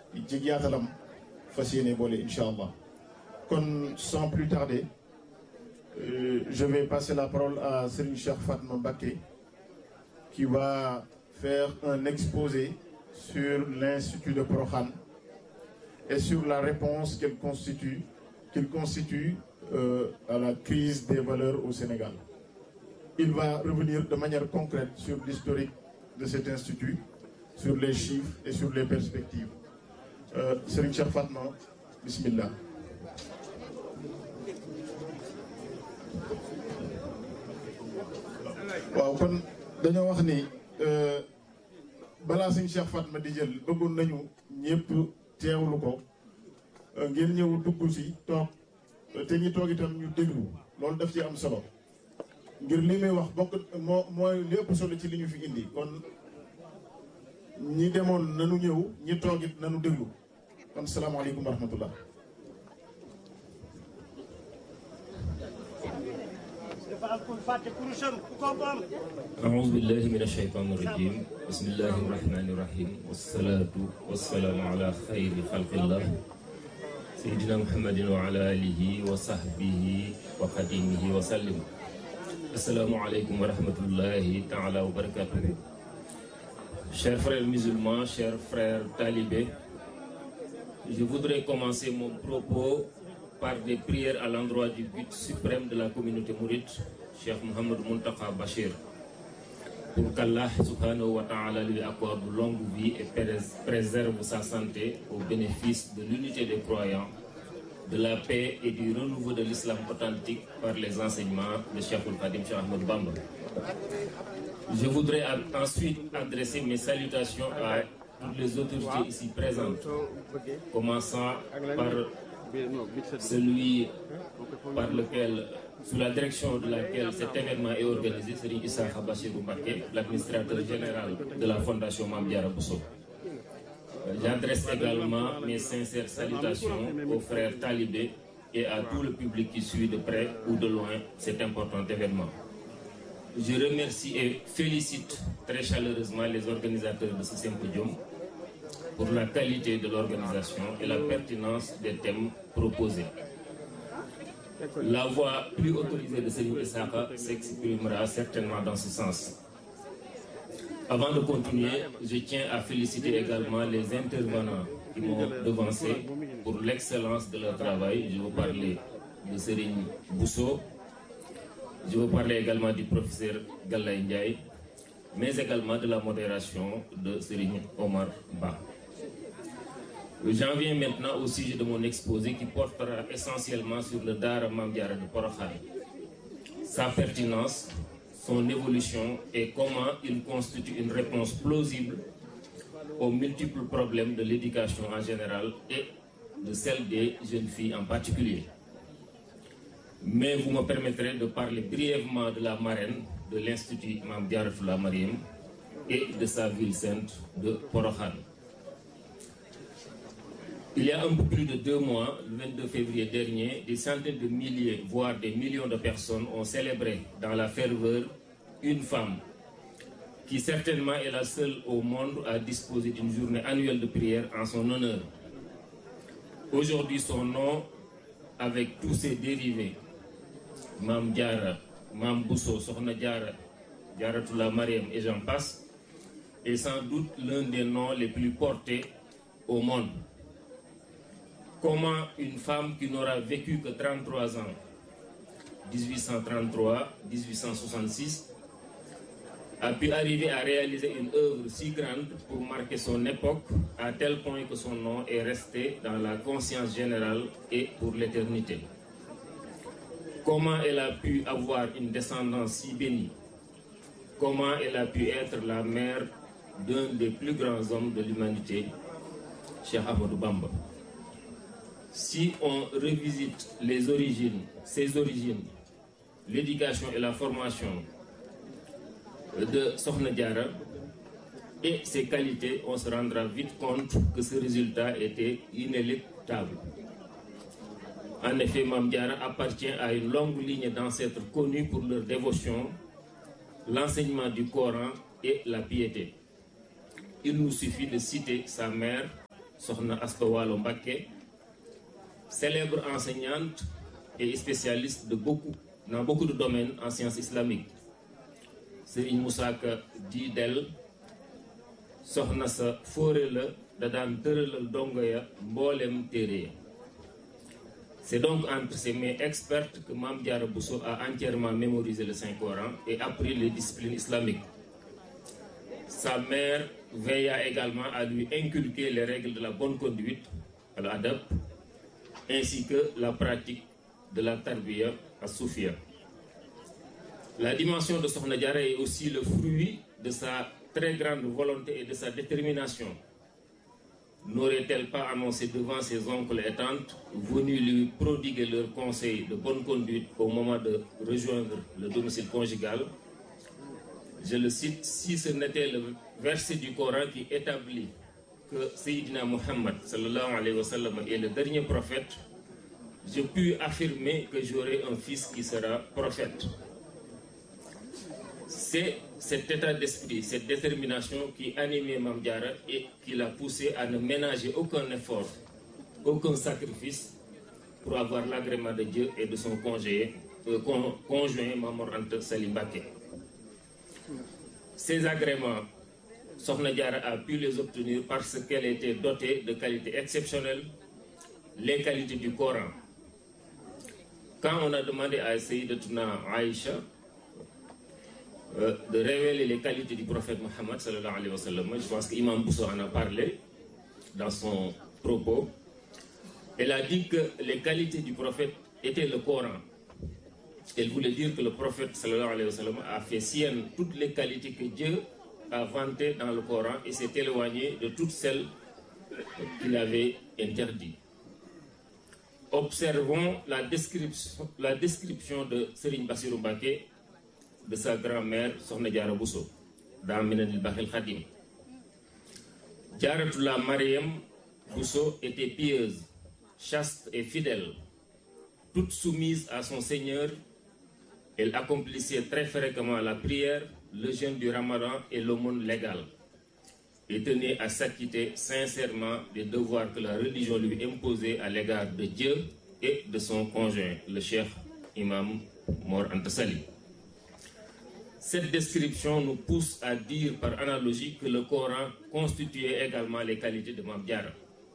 ci yaatalam fas yéene boole incha allah. Kon sans plus tarder je vais passer la parole à Serigne Cheikh Fatma Mbacké qui va faire un exposé sur l'Institut de Porokhane et sur la réponse qu'il constitue à la crise des valeurs au Sénégal. Il va revenir de manière concrète sur l'historique de cet institut, sur les chiffres et sur les perspectives. Serigne Cheikh Fatma, bismillah. waaw kon dañoo wax ni balaa Serigne Cheikh Fatma di jël bëggoon nañu ñëpp teewlu ko ngeen ñëw dugg si toog te ñi toog itam ñu déglu loolu daf ci am solo ngir li muy wax bokk mooy li ëpp solo ci li ñu fi indi kon ñi demoon nanu ñëw ñi toog it nanu déglu kon salaamaaleykum wa rahmatullah. أعوذ بالله من الشيطان الرجيم بسم الله الرحمن الرحيم والصلاة والسلام على خير خلق الله سيدنا محمد وعلى آله وصحبه وخديمه وسلم. السلام عليكم ورحمة الله تعالى وبركاته. Chers frères musulmans, chers frères talibés, je voudrais commencer mon propos par des prières à l'endroit du but suprême de la communauté mouride, Cheikh Mohamed Mountakha Bachir, pour qu'Allah subhanahu wa ta'ala lui accorde longue vie et préserve sa santé au bénéfice de l'unité des croyants, de la paix et du renouveau de l'islam authentique par les enseignements de Cheikh Khadim Cheikh Ahmadou Bamba. Je voudrais ensuite adresser mes salutations à toutes les autorités ici présentes, commençant par celui par lequel, sous la direction de laquelle cet événement est organisé, Serigne Issakha Bachirou Mbacké, l'administrateur général de la Fondation Mame Diarra Bousso. J'adresse également mes sincères salutations aux frères talibés et à tout le public qui suit de près ou de loin cet important événement. Je remercie et félicite très chaleureusement les organisateurs de ce symposium pour la qualité de l'organisation et la pertinence des thèmes proposés. La voix plus autorisée de Serigne Issakha s'exprimera certainement dans ce sens. Avant de continuer, je tiens à féliciter également les intervenants qui m'ont devancé pour l'excellence de leur travail. Je veux parler de Serigne Bousso, je veux parler également du professeur Galaye Ndiaye, mais également de la modération de Serigne Omar Ba. J'en viens maintenant au sujet de mon exposé qui portera essentiellement sur le Daara Mame Diarra de Porokhane, sa pertinence, son évolution et comment il constitue une réponse plausible aux multiples problèmes de l'éducation en général et de celle des jeunes filles en particulier. Mais vous me permettrez de parler brièvement de la marraine de l'Institut Mame Diarra Mariam et de sa ville sainte de Porokhane. Il y a un peu plus de 2 mois, le 22 février dernier, des centaines de milliers, voire des millions de personnes ont célébré dans la ferveur une femme qui certainement est la seule au monde à disposer d'une journée annuelle de prière en son honneur. Aujourd'hui, son nom, avec tous ses dérivés, Mame Diarra, Mame Bousso, Sokhna Diarra, Diarratullah Mariam et j'en passe, est sans doute l'un des noms les plus portés au monde. Comment une femme qui n'aura vécu que 33 ans, 1833-1866, a pu arriver à réaliser une œuvre si grande pour marquer son époque à tel point que son nom est resté dans la conscience générale et pour l'éternité. Comment elle a pu avoir une descendance si bénie? Comment elle a pu être la mère d'un des plus grands hommes de l'humanité, Cheikh Ahmadou Bamba? Si on revisite les origines, ses origines, l'éducation et la formation de Sokhna Diarra et ses qualités, on se rendra vite compte que ce résultat était inéluctable. En effet, Mame Diarra appartient à une longue ligne d'ancêtres connus pour leur dévotion, l'enseignement du Coran et la piété. Il nous suffit de citer sa mère, Sokhna Asta Walo Mbacké, célèbre enseignante et spécialiste dans beaucoup de domaines en sciences islamiques. Serigne Moussa Ka di del soxna sa fóore la da daan tëralal dongo ya mboolem téere ya. C'est donc entre ses mains expertes que Mame Diarra Bousso a entièrement mémorisé le Saint-Coran et appris les disciplines islamiques. Sa mère veilla également à lui inculquer les règles de la bonne conduite, al-adab, ainsi que la pratique de la tarbiya as-soufia. La dimension de Sokhna Diarra est aussi le fruit de sa très grande volonté et de sa détermination. N'aurait-elle pas annoncé devant ses oncles et tantes, venus lui prodiguer leurs conseils de bonne conduite au moment de rejoindre le domicile conjugal? Je le cite, si ce n'était le verset du Coran qui établit que Sayyidina Muhammad sallallahu alayhi wa sallam est le dernier prophète, je puis affirmer que j'aurai un fils qui sera prophète. C'est cet état d'esprit, cette détermination qui animait Mame Diarra et qui l'a poussé à ne ménager aucun effort, aucun sacrifice pour avoir l'agrément de Dieu et de son conjoint Mame Mor Anta Sali Mbacké. Ces agréments, Sokhna Diarra a pu les obtenir parce qu'elle était dotée de qualités exceptionnelles, les qualités du Coran. Quand on a demandé à Sayyidatuna Aïcha de révéler les qualités du prophète Mohammed sallallahu alayhi wa sallam, je pense qu'Imam Bousso en a parlé dans son propos. Elle a dit que les qualités du prophète étaient le Coran. Elle voulait dire que le prophète sallallahu alayhi wa sallam a fait sienne toutes les qualités que Dieu a vantées dans le Coran et s'est éloigné de toutes celles qu'il avait interdites. Observons la description de Serigne Bassirou Mbacké de sa grand-mère Sokhna Diarra Bousso dans Minanil Bakhil Khadim. Diarratullah Mariam Bousso était pieuse, chaste et fidèle. Toute soumise à son Seigneur, elle accomplissait très fréquemment la prière, le jeûne du Ramadan et l'aumône légale, et tenait à s'acquitter sincèrement des devoirs que la religion lui imposait à l'égard de Dieu et de son conjoint, le cheikh Imam Mor Anta Sali. Cette description nous pousse à dire par analogie que le Coran constituait également les qualités de Mame Diarra.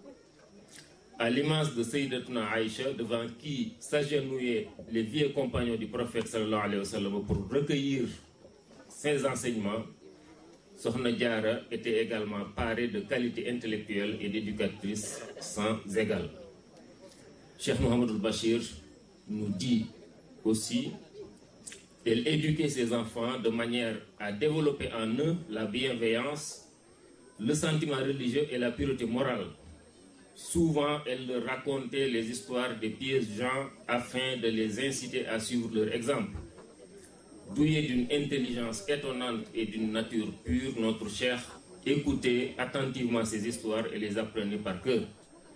À l'image de Sayyidatuna Aïcha, devant qui s'agenouillaient les vieux compagnons du prophète sallallahu alayhi wa sallam pour recueillir ses enseignements, Sokhna Diarra était également parée de qualités intellectuelles et d'éducatrice sans égale. Cheikh Mouhamadoul Bachir nous dit aussi: elle éduquait ses enfants de manière à développer en eux la bienveillance, le sentiment religieux et la pureté morale. Souvent, elle leur racontait les histoires des pieux gens afin de les inciter à suivre leur exemple. Doué d'une intelligence étonnante et d'une nature pure, notre cheikh écoutait attentivement ces histoires et les apprenait par cœur.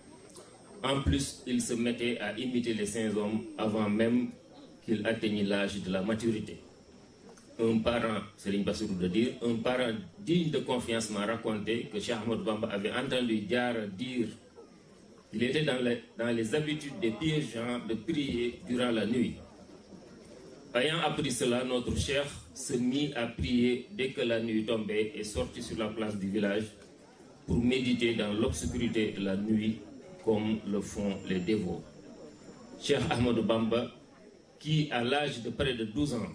En plus, il se mettait à imiter les saints hommes avant même qu'il atteignit l'âge de la maturité. Un parent, Serigne Bassirou de dire, un parent digne de confiance m'a raconté que Cheikh Ahmadou Bamba avait entendu Diarra dire qu'il était dans les habitudes des pieux gens de prier durant la nuit. Ayant appris cela, notre cheikh se mit à prier dès que la nuit tombait et sortit sur la place du village pour méditer dans l'obscurité de la nuit comme le font les dévots. Cheikh Ahmadou Bamba, qui à l'âge de près de 12 ans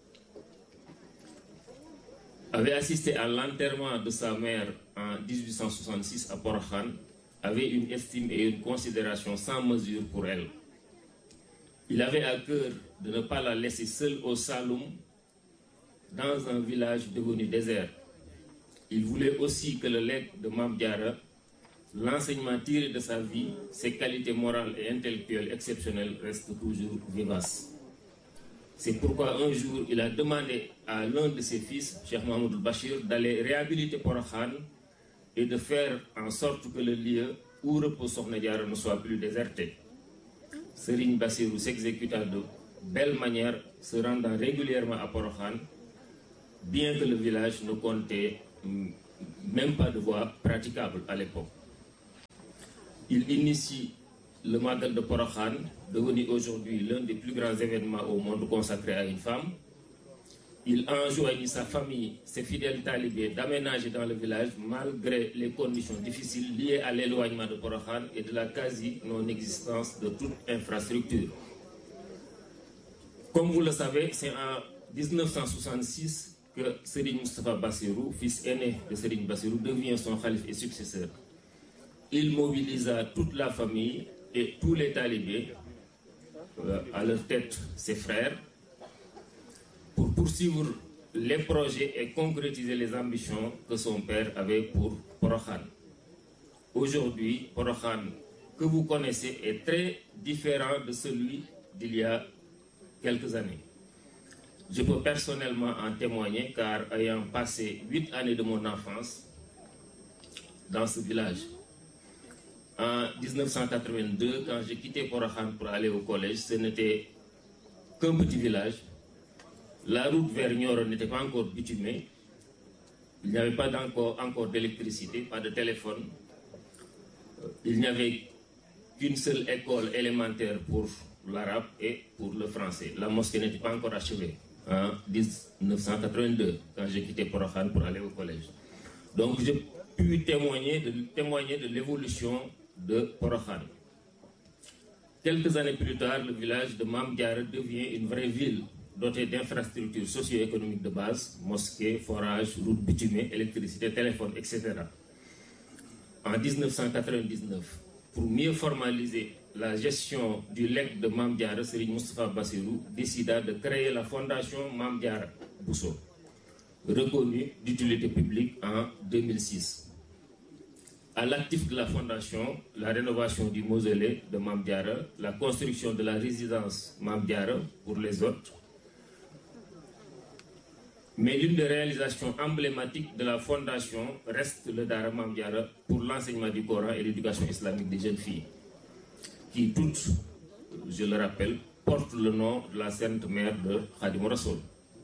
avait assisté à l'enterrement de sa mère en 1866 à Porokhane, avait une estime et une considération sans mesure pour elle. Il avait à cœur de ne pas la laisser seule au Saloum, dans un village devenu désert. Il voulait aussi que le legs de Mame Diarra, l'enseignement tiré de sa vie, ses qualités morales et intellectuelles exceptionnelles restent toujours vivaces. C'est pourquoi un jour, il a demandé à l'un de ses fils, Cheikh Mouhamadoul Bachir, d'aller réhabiliter Porokhane et de faire en sorte que le lieu où repose Sokhna Diarra ne soit plus déserté. Serigne Bassirou s'exécuta de belle manière, se rendant régulièrement à Porokhane, bien que le village ne comptait même pas de voie praticable à l'époque. Il initie le Magal de Porokhan, devenu aujourd'hui l'un des plus grands événements au monde consacré à une femme. Il enjoignit sa famille, ses fidèles talibés, d'aménager dans le village malgré les conditions difficiles liées à l'éloignement de Porokhan et de la quasi-non-existence de toute infrastructure. Comme vous le savez, c'est en 1966 que Serigne Moustapha Bassirou, fils aîné de Serigne Bassirou, devient son khalife et successeur. Il mobilisa toute la famille et tous les talibés, à leur tête ses frères, pour poursuivre les projets et concrétiser les ambitions que son père avait pour Porokhan. Aujourd'hui, Porokhan, que vous connaissez, est très différent de celui d'il y a quelques années. Je peux personnellement en témoigner car ayant passé 8 années de mon enfance dans ce village. En 1982, quand j'ai quitté Porokhan pour aller au collège, ce n'était qu'un petit village. La route vers Nioro n'était pas encore bitumée. Il n'y avait pas encore d'électricité, pas de téléphone. Il n'y avait qu'une seule école élémentaire pour l'arabe et pour le français. La mosquée n'était pas encore achevée en 1982, quand j'ai quitté Porokhan pour aller au collège. Donc j'ai pu témoigner de l'évolution de Porokhan. Quelques années plus tard, le village de Mame Diarra devient une vraie ville dotée d'infrastructures socio-économiques de base, mosquées, forages, routes bitumées, électricité, téléphone, etc. En 1999, pour mieux formaliser la gestion du legs de Mame Diarra, Serigne Moustapha Bassirou décida de créer la fondation Mame Diarra Bousso, reconnue d'utilité publique en 2006. À l'actif de la fondation, la rénovation du mausolée de Mame Diarra, la construction de la résidence Mame Diarra pour les hôtes. Mais l'une des réalisations emblématiques de la fondation reste le Dara Mame Diarra pour l'enseignement du Coran et l'éducation islamique des jeunes filles, qui toutes, je le rappelle, portent le nom de la Sainte Mère de Khadim Rassoul.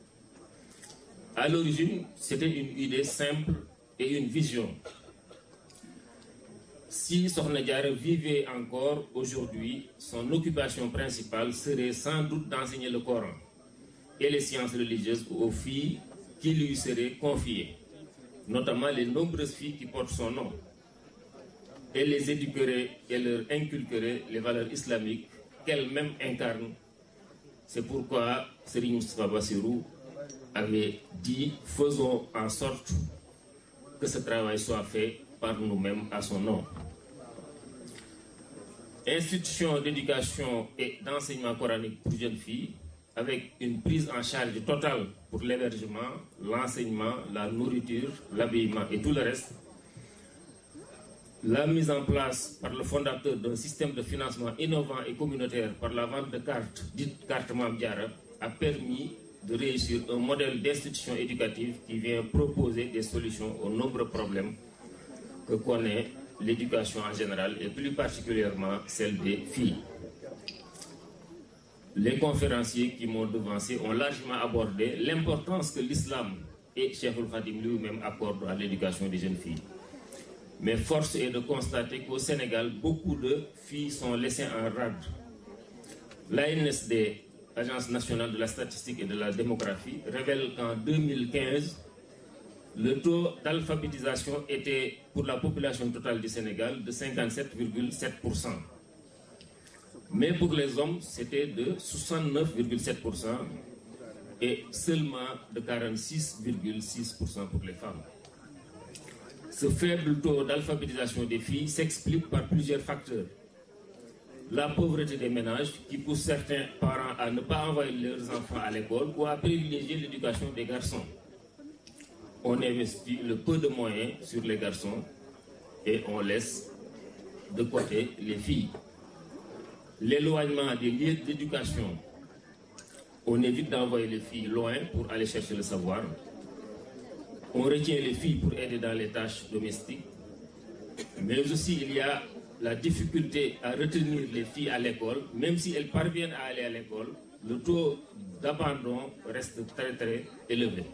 À l'origine, c'était une idée simple et une vision. Si Sokhna Diarra vivait encore aujourd'hui, son occupation principale serait sans doute d'enseigner le Coran et les sciences religieuses aux filles qui lui seraient confiées, notamment les nombreuses filles qui portent son nom. Elle les éduquerait et leur inculquerait les valeurs islamiques qu'elle-même incarne. C'est pourquoi Serigne Moustapha Bassirou avait dit « Faisons en sorte que ce travail soit fait par nous-mêmes à son nom ». Institution d'éducation et d'enseignement coranique pour jeunes filles, avec une prise en charge totale pour l'hébergement, l'enseignement, la nourriture, l'habillement et tout le reste. La mise en place par le fondateur d'un système de financement innovant et communautaire par la vente de cartes, dites cartes Mame Diarra, a permis de réussir un modèle d'institution éducative qui vient proposer des solutions aux nombreux problèmes que connaît l'éducation en général et plus particulièrement celle des filles. Les conférenciers qui m'ont devancé ont largement abordé l'importance que l'islam et Cheikhoul Khadim lui-même accordent à l'éducation des jeunes filles. Mais force est de constater qu'au Sénégal, beaucoup de filles sont laissées en rade. L'ANSD, Agence nationale de la statistique et de la démographie, révèle qu'en 2015, le taux d'alphabétisation était pour la population totale du Sénégal de 57,7%. Mais pour les hommes, c'était de 69,7% et seulement de 46,6% pour les femmes. Ce faible taux d'alphabétisation des filles s'explique par plusieurs facteurs. La pauvreté des ménages qui pousse certains parents à ne pas envoyer leurs enfants à l'école ou à privilégier l'éducation des garçons. On investit le peu de moyens sur les garçons et on laisse de côté les filles. L'éloignement des lieux d'éducation. On évite d'envoyer les filles loin pour aller chercher le savoir. On retient les filles pour aider dans les tâches domestiques. Mais aussi, il y a la difficulté à retenir les filles à l'école. Même si elles parviennent à aller à l'école, le taux d'abandon reste très très élevé.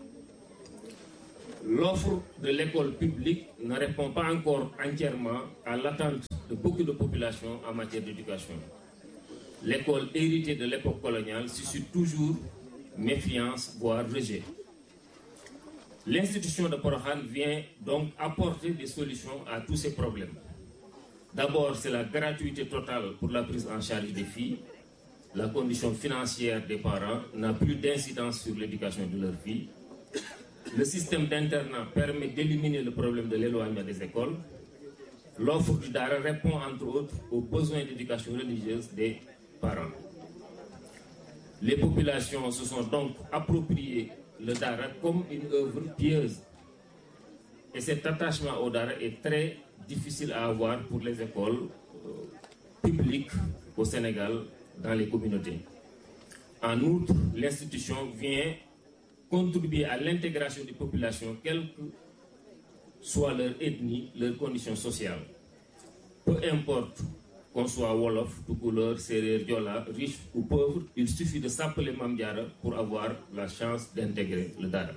L'offre de l'école publique ne répond pas encore entièrement à l'attente de beaucoup de populations en matière d'éducation. L'école héritée de l'époque coloniale suscite toujours méfiance, voire rejet. L'institution de Porokhane vient donc apporter des solutions à tous ces problèmes. D'abord, c'est la gratuité totale pour la prise en charge des filles. La condition financière des parents n'a plus d'incidence sur l'éducation de leurs filles. Le système d'internat permet d'éliminer le problème de l'éloignement des écoles. L'offre du Dara répond entre autres aux besoins d'éducation religieuse des parents. Les populations se sont donc appropriées le Dara comme une œuvre pieuse. Et cet attachement au Dara est très difficile à avoir pour les écoles publiques au Sénégal, dans les communautés. En outre, l'institution vient contribuer à l'intégration des populations, quelle que soit leur ethnie, leurs conditions sociales. Peu importe qu'on soit Wolof, Toucouleur, Serer, Diola, riche ou pauvre, il suffit de s'appeler Mame Diarra pour avoir la chance d'intégrer le Dara.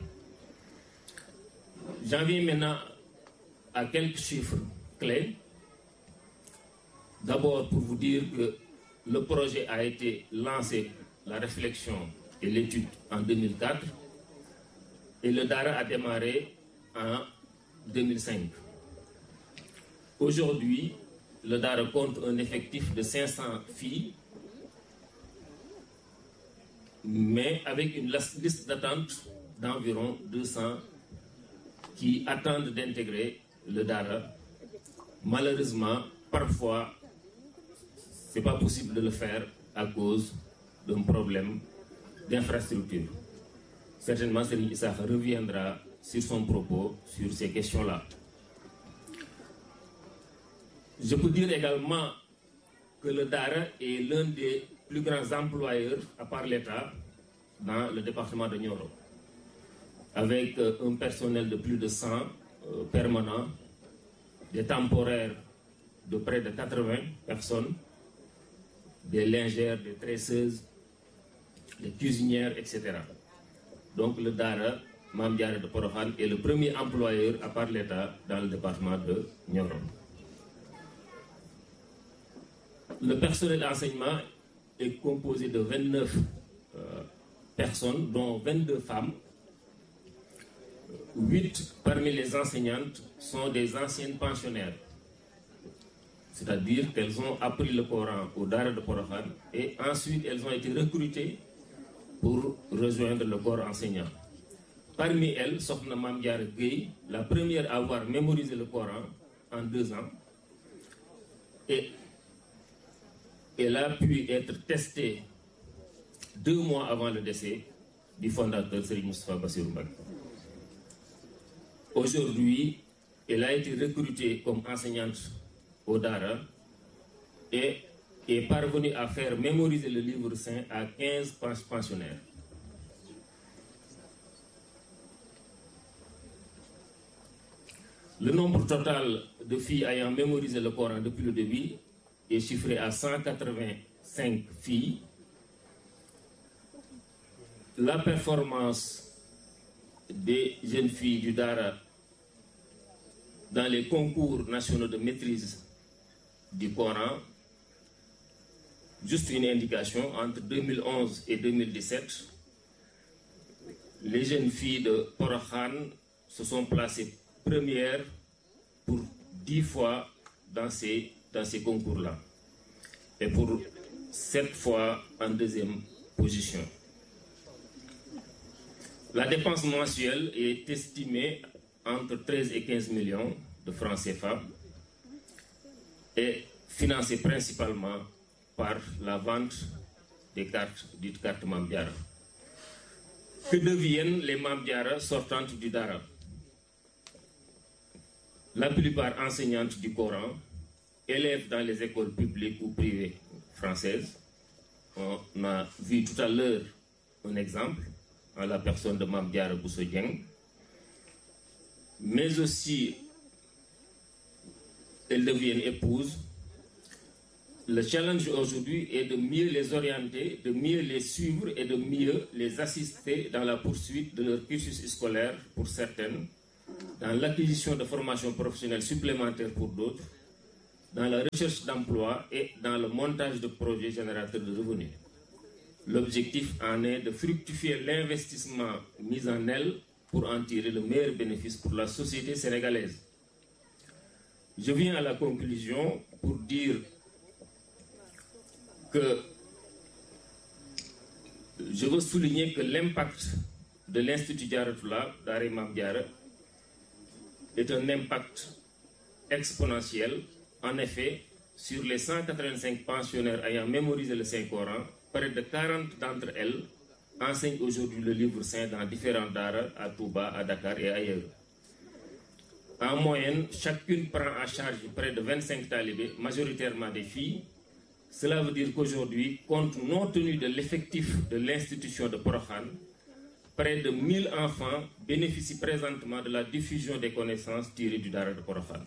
J'en viens maintenant à quelques chiffres clés. D'abord, pour vous dire que le projet a été lancé, la réflexion et l'étude en 2004, et le Dara a démarré en 2005. Aujourd'hui, le Dara compte un effectif de 500 filles, mais avec une liste d'attente d'environ 200 qui attendent d'intégrer le Dara. Malheureusement, parfois, ce n'est pas possible de le faire à cause d'un problème d'infrastructure. Certainement, Serigne Issakha reviendra sur son propos sur ces questions-là. Je peux dire également que le Dara est l'un des plus grands employeurs, à part l'État, dans le département de Nioro, avec un personnel de plus de 100 permanents, des temporaires de près de 80 personnes, des lingères, des tresseuses, des cuisinières, etc. Donc le Dara, Mame Diarra de Porokhane, est le premier employeur, à part l'État, dans le département de Nioro. Le personnel d'enseignement est composé de 29 personnes, dont 22 femmes. 8 parmi les enseignantes sont des anciennes pensionnaires. C'est-à-dire qu'elles ont appris le Coran au Dara de Porokhane et ensuite elles ont été recrutées pour rejoindre le corps enseignant. Parmi elles, Sokhna Mame Diarra Gueye, la première à avoir mémorisé le Coran en 2 ans, et elle a pu être testée 2 mois avant le décès du fondateur Serigne Moustapha Bassirou Mbacké. Aujourd'hui, elle a été recrutée comme enseignante au Dara et est parvenue à faire mémoriser le livre saint à 15 pensionnaires. Le nombre total de filles ayant mémorisé le Coran depuis le début est chiffré à 185 filles. La performance des jeunes filles du Dara dans les concours nationaux de maîtrise du Coran, juste une indication, entre 2011 et 2017, les jeunes filles de Porokhane se sont placées premières pour 10 fois dans ces concours-là, et pour 7 fois en 2e position. La dépense mensuelle est estimée entre 13 et 15 millions de francs CFA et financée principalement par la vente des cartes, dites cartes Mame Diarra. Que deviennent les Mame Diarra sortantes du Dara? La plupart enseignantes du Coran, élèves dans les écoles publiques ou privées françaises. On a vu tout à l'heure un exemple en la personne de Mame Diarra Bousso Dieng, mais aussi elles deviennent épouses. Le challenge aujourd'hui est de mieux les orienter, de mieux les suivre et de mieux les assister dans la poursuite de leur cursus scolaire pour certaines, dans l'acquisition de formations professionnelles supplémentaires pour d'autres, dans la recherche d'emploi et dans le montage de projets générateurs de revenus. L'objectif en est de fructifier l'investissement mis en elle pour en tirer le meilleur bénéfice pour la société sénégalaise. Je viens à la conclusion pour dire que je veux souligner que l'impact de l'Institut Diaratoulah Daara Mame Diarra est un impact exponentiel. En effet, sur les 185 pensionnaires ayant mémorisé le Saint-Coran, près de 40 d'entre elles enseignent aujourd'hui le livre saint dans différents daara à Touba, à Dakar et ailleurs. En moyenne, chacune prend en charge près de 25 talibés, majoritairement des filles. Cela veut dire qu'aujourd'hui, compte non tenu de l'effectif de l'institution de Porokhane, près de 1000 enfants bénéficient présentement de la diffusion des connaissances tirées du Daara de Porokhane.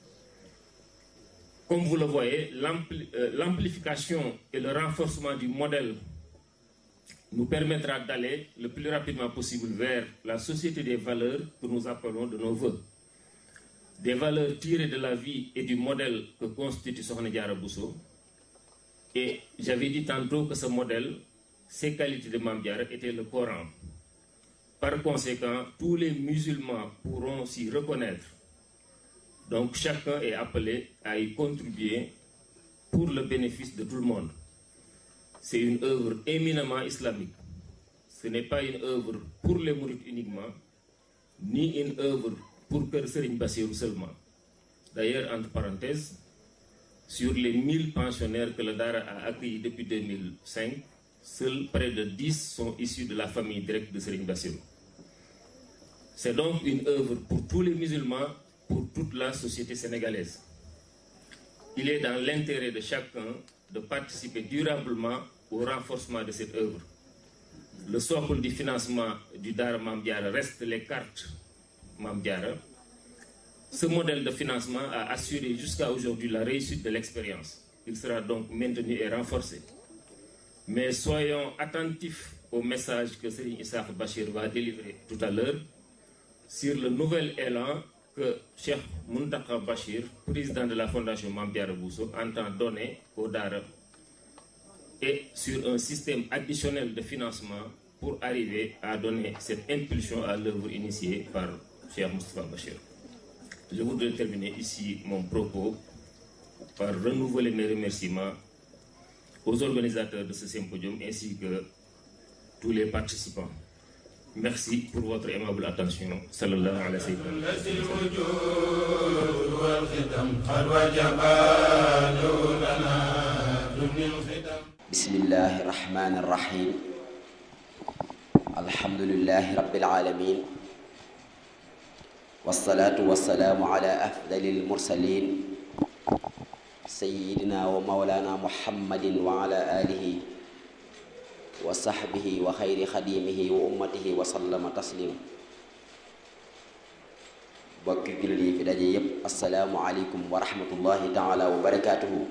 Comme vous le voyez, l'amplification et le renforcement du modèle nous permettra d'aller le plus rapidement possible vers la société des valeurs que nous appelons de nos vœux. Des valeurs tirées de la vie et du modèle que constitue Sokhna Diarra Bousso. Et j'avais dit tantôt que ce modèle, ses qualités de Mame Diarra étaient le Coran. Par conséquent, tous les musulmans pourront s'y reconnaître. Donc chacun est appelé à y contribuer pour le bénéfice de tout le monde. C'est une œuvre éminemment islamique. Ce n'est pas une œuvre pour les mourides uniquement, ni une œuvre pour Kër Serigne Bassirou seulement. D'ailleurs, entre parenthèses, sur les 1000 pensionnaires que le Daara a accueillis depuis 2005, seuls près de 10 sont issus de la famille directe de Serigne Bassirou. C'est donc une œuvre pour tous les musulmans, pour toute la société sénégalaise. Il est dans l'intérêt de chacun de participer durablement au renforcement de cette œuvre. Le socle du financement du Daara Mame Diarra reste les cartes Mame Diarra. Ce modèle de financement a assuré jusqu'à aujourd'hui la réussite de l'expérience. Il sera donc maintenu et renforcé. Mais soyons attentifs au message que Serigne Issakha Bachir va délivrer tout à l'heure sur le nouvel élan que Cheikh Mountakha Bachir, président de la Fondation Mame Diarra Bousso, entend donner au Daara et sur un système additionnel de financement pour arriver à donner cette impulsion à l'œuvre initiée par Cheikh Moustapha Bachir. Je voudrais terminer ici mon propos par renouveler mes remerciements aux organisateurs de ce symposium ainsi que tous les participants. Merci pour votre aimable attention. Sallallahu alayhi wa sallam. Bismillahi rahmani rahim. Alhamdulillahi rabbil alamin. Wassalatu wassalamu ala afdalil mursalin. Sayyidina wa mawlana Muhammadin wa ala alihi wa sahbihi wa khayri khadimihi wa ummatihi wa sallama taslima. Bokki jullit yi fi daje yépp, assalaamu aleykum wa rahmatullahi taala wa barakatuhu.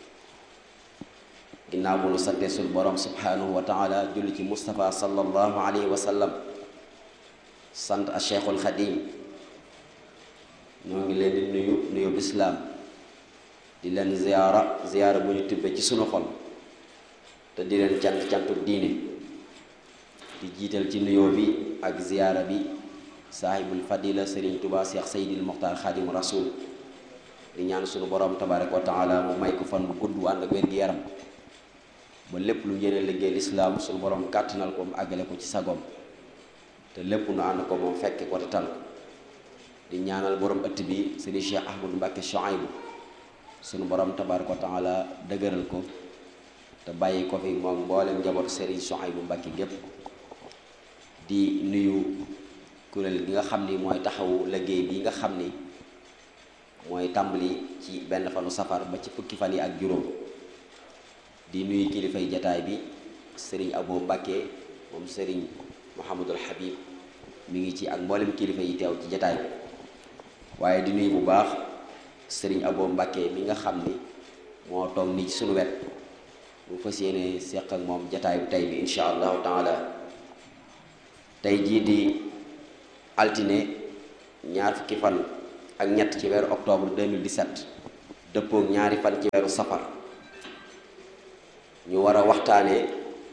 Ginnaaw bu nu sante sul borom subhanahu wa taala, julli ci Mustafa sallallahu alayhi wa sallam, sant a Cheikhul Khadim, ñoo ngi leen di nuyu bislaam, di leen ziyaara bu ñu tibbe ci sunu xol, te di leen cantu diine, di jiital ci nuyoo bi ak ziyaara bi saahibul fadila Serigne Touba Cheikh Seydil Mokhtar Khadim Rasoul, di ñaan sunu borom tabaraka wa taala mu may ko fan bu gudd ànd ak wér-gi-yaram ba lépp lu njëriñ liggéey lislaam sunu borom kàttanal ko mu àggale ko ci sagom, te lépp nu ànd ko moom fekke ko te tal ko. di ñaanal borom ëtt bi Serigne Cheikh Ahmadou Mbacké Chouaïbou, sunu borom tabaraka wa taala dëgëral ko te bàyyi ko fi moom mboolem njaboot Serigne Chouaïbou Mbacké gépp. di nuyu kuréel gi nga xam ni mooy taxawu liggéey bi nga xam ni mooy tàmbali ci benn fanu safar ba ci fukki fan yi ak juróom. di nuyu kilifay jataay bi Serigne Abo Mbacké moom Serigne Mouhamadul Habib mi ngi ci ak mboolem kilifa yi teew ci jataay bi. waaye di nuyu bu baax Serigne Abo Mbacké mi nga xam ni moo toog nii ci sunu wet, bu fas yéene seq ak moom jataay bi tey bi insha allahu taala. tey jii di altine ñaar fukki fan ak ñett ci weeru octobre 2017 dëppook ñaari fan ci weeru safar ñu war a waxtaane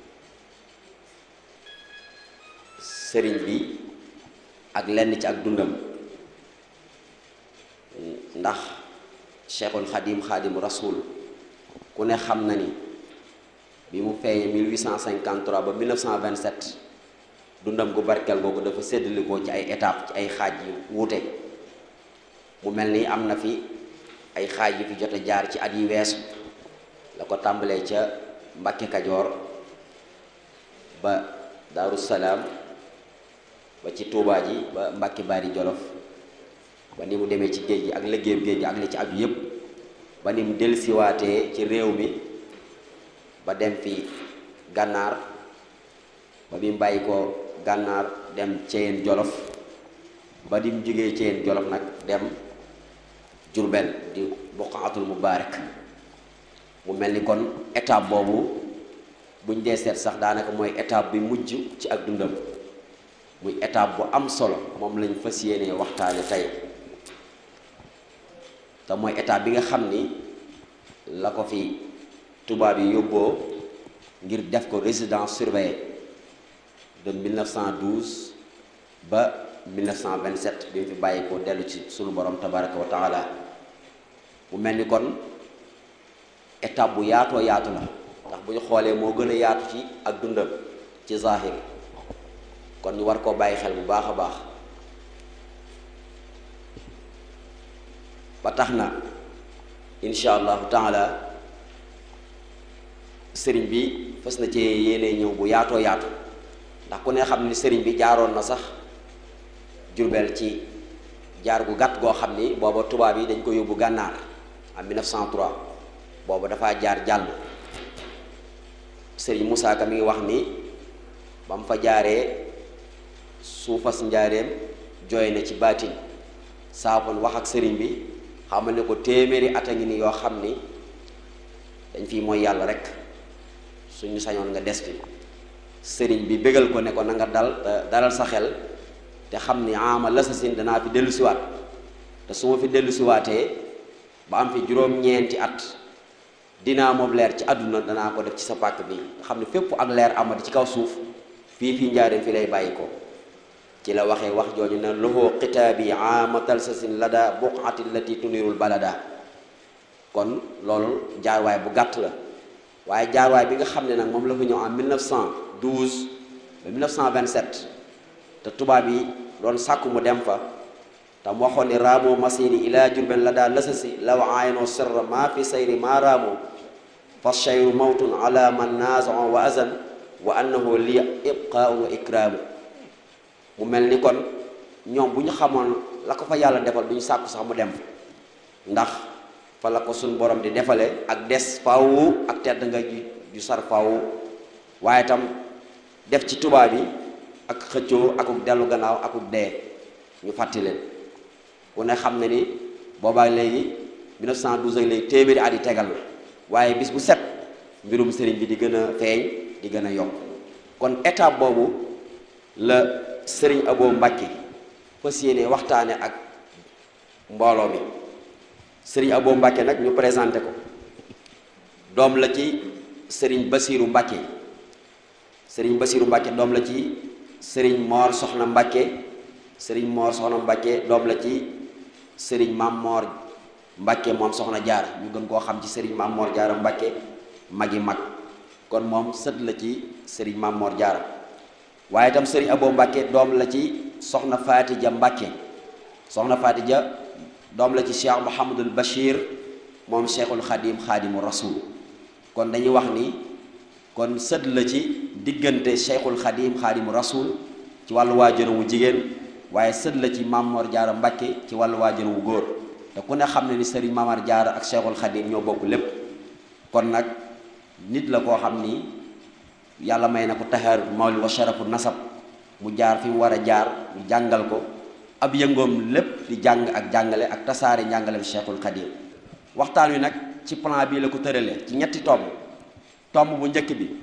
sëriñ bi ak lenn ci ak dundam ndax Cheikhul Khadim Khadimu Rasul ku ne xam na ni bi mu feeñee 1853 ba 1927 dundam gu barkeel googu dafa séddalikoo ci ay étape ci ay xaaj yu wuute mu mel ni am na fi ay xaaj yu fi jot a jaar ci at yi weesu la ko tàmbalee ca Mbàkke Kajoor ba Daaru Salaam ba ci Tuubaa ji ba Mbàkke Bari Jolof ba ni mu demee ci géej gi ak liggéeyam géej gi ak li ci aju yépp ba ni mu dellusiwaatee ci réew mi ba dem fi gànnaar ba bi mu bàyyi ko gànnaar dem Ceyeen Jolof ba di mu jógee Ceyeen Jolof nag dem Jurbel di Buqaatul Mubaarak mu mel ni kon étape boobu buñ dee seet sax daanaka mooy étape bi mujj ci ak dundam muy étape bu am solo moom lañ fas yéenee waxtaane tey te mooy étape bi nga xam ni la ko fi tubaab yi yóbboo ngir def ko résidence surveillée de 1912 ba 1927 bi mu fi bàyyi ko dellu ci sunu borom tabaraka wa taala mu mel ni kon étape bu yaatoo yaatu la ndax bu ñu xoolee moo gën a yaatu ci ak dundam ci zahir kon ñu war koo bàyyi xel bu baax a baax ba tax na insha allahu taala sëriñ bi fas na ci yéene ñëw bu yaatoo yaatu ndax ku ne xam ni sëriñ bi jaaroon na sax Jurbel ci jaar gu gàtt goo xam ni booba tubaab yi dañ ko yóbbu gànnaar en 1903 booba dafa jaar jàll sëriñ Moussa Ka mi ngi wax ni ba mu fa jaaree suufas njaareem jooy na ci baatin saafoon wax ak sëriñ bi xamal ne ko téeméeri at a ngi ni yoo xam ni dañ fii mooy yàlla rek suñu sañoon nga des fi sëriñ bi bégal ko ne ko na nga dalal sa xel te xam ni ama lasasin danaa fi dellu siwaat te su ma fi dellu siwaatee ba am fi juróom-ñeenti at dinaa moom leer ci àdduna danaa ko def ci sa pàkk bi nga xam ne fépp ak leer amadi ci kaw suuf fii njaareem fi lay bàyyi ko ci la waxee wax jooju ne loxoo xitaabi ama talsasin lada buqati lati tunirul balada kon loolu jaarwaay bu gàtt la waaye jaarwaay bi nga xam ne nag moom la fa ñëw en 1912 ba 1927 te tubaab yi doon sàkku mu dem fa tam waxoon ni raamoo masiri ila Jurbel la daa lasasi law aayno sirra maa fi sayri maa raamoo fa shayru mawtun ala man naazon wa azan wa annahu li ibqaau wa ikraamu mu mel ni kon ñoom bu ñu xamoon la ko fa yàlla defal du ñu sàkku sax mu dem fa ndax fa la ko suñ borom di defale ak des faw ak tedd nga ju sar faw waaye tam def ci tubaab yi ak xëccoo akuk dellu gannaaw akuk dee ñu fàtti leen ku ne xam ne ni boobaa léegi 1912 ak léegi téeméeri at yi tegal na waaye bis bu set mbirum sëriñ bi di gën a feeñ di gën a yokk kon étape boobu la sëriñ Abo Mbàkke fas yéene waxtaane ak mbooloo mi sëriñ Abo Mbàkke nag ñu présenté ko doom la ci sëriñ Basiiru Mbàkke sëriñ Basiiru Mbàkke doom la ci sëriñ Moor Soxna Mbàkke sëriñ Moor Soxna Mbàkke doom la ci sëriñ Maam Moor Mbàkke moom Soxna Jaara ñu gën koo xam ci sëriñ Maam Moor Jaara Mbàkke magi mag kon moom sët la ci sëriñ Maam Moor Jaara waaye itam sëriñ Abo Mbàkke doom la ci soxna Faatija Mbàkke soxna Faatija doom la ci Cheikh Mouhamadul Bachir moom Cheikhul Khadim Khadimu Rasul kon dañuy wax ni kon sët la ci diggante Cheikhul Khadim Khadimu Rasul ci wàllu waajur wu jigéen waaye sët la ci Maam Moor Jaara Mbàkke ci wàllu waajur wu góor te ku ne xam ne ni sëriñ Mamar Jaara ak Cheikhul Khadim ñoo bokk lépp kon nag nit la koo xam ni yàlla may na ko taxaar mawli wa sharafu nasab mu jaar fi mu war a jaar mu jàngal ko ab yëngoom lépp di jàng ak jàngale ak tasaare njàngale bi Cheikhul Khadim waxtaan wi nag ci plan bii la ko tëralee ci ñetti tomb bu njëkk bi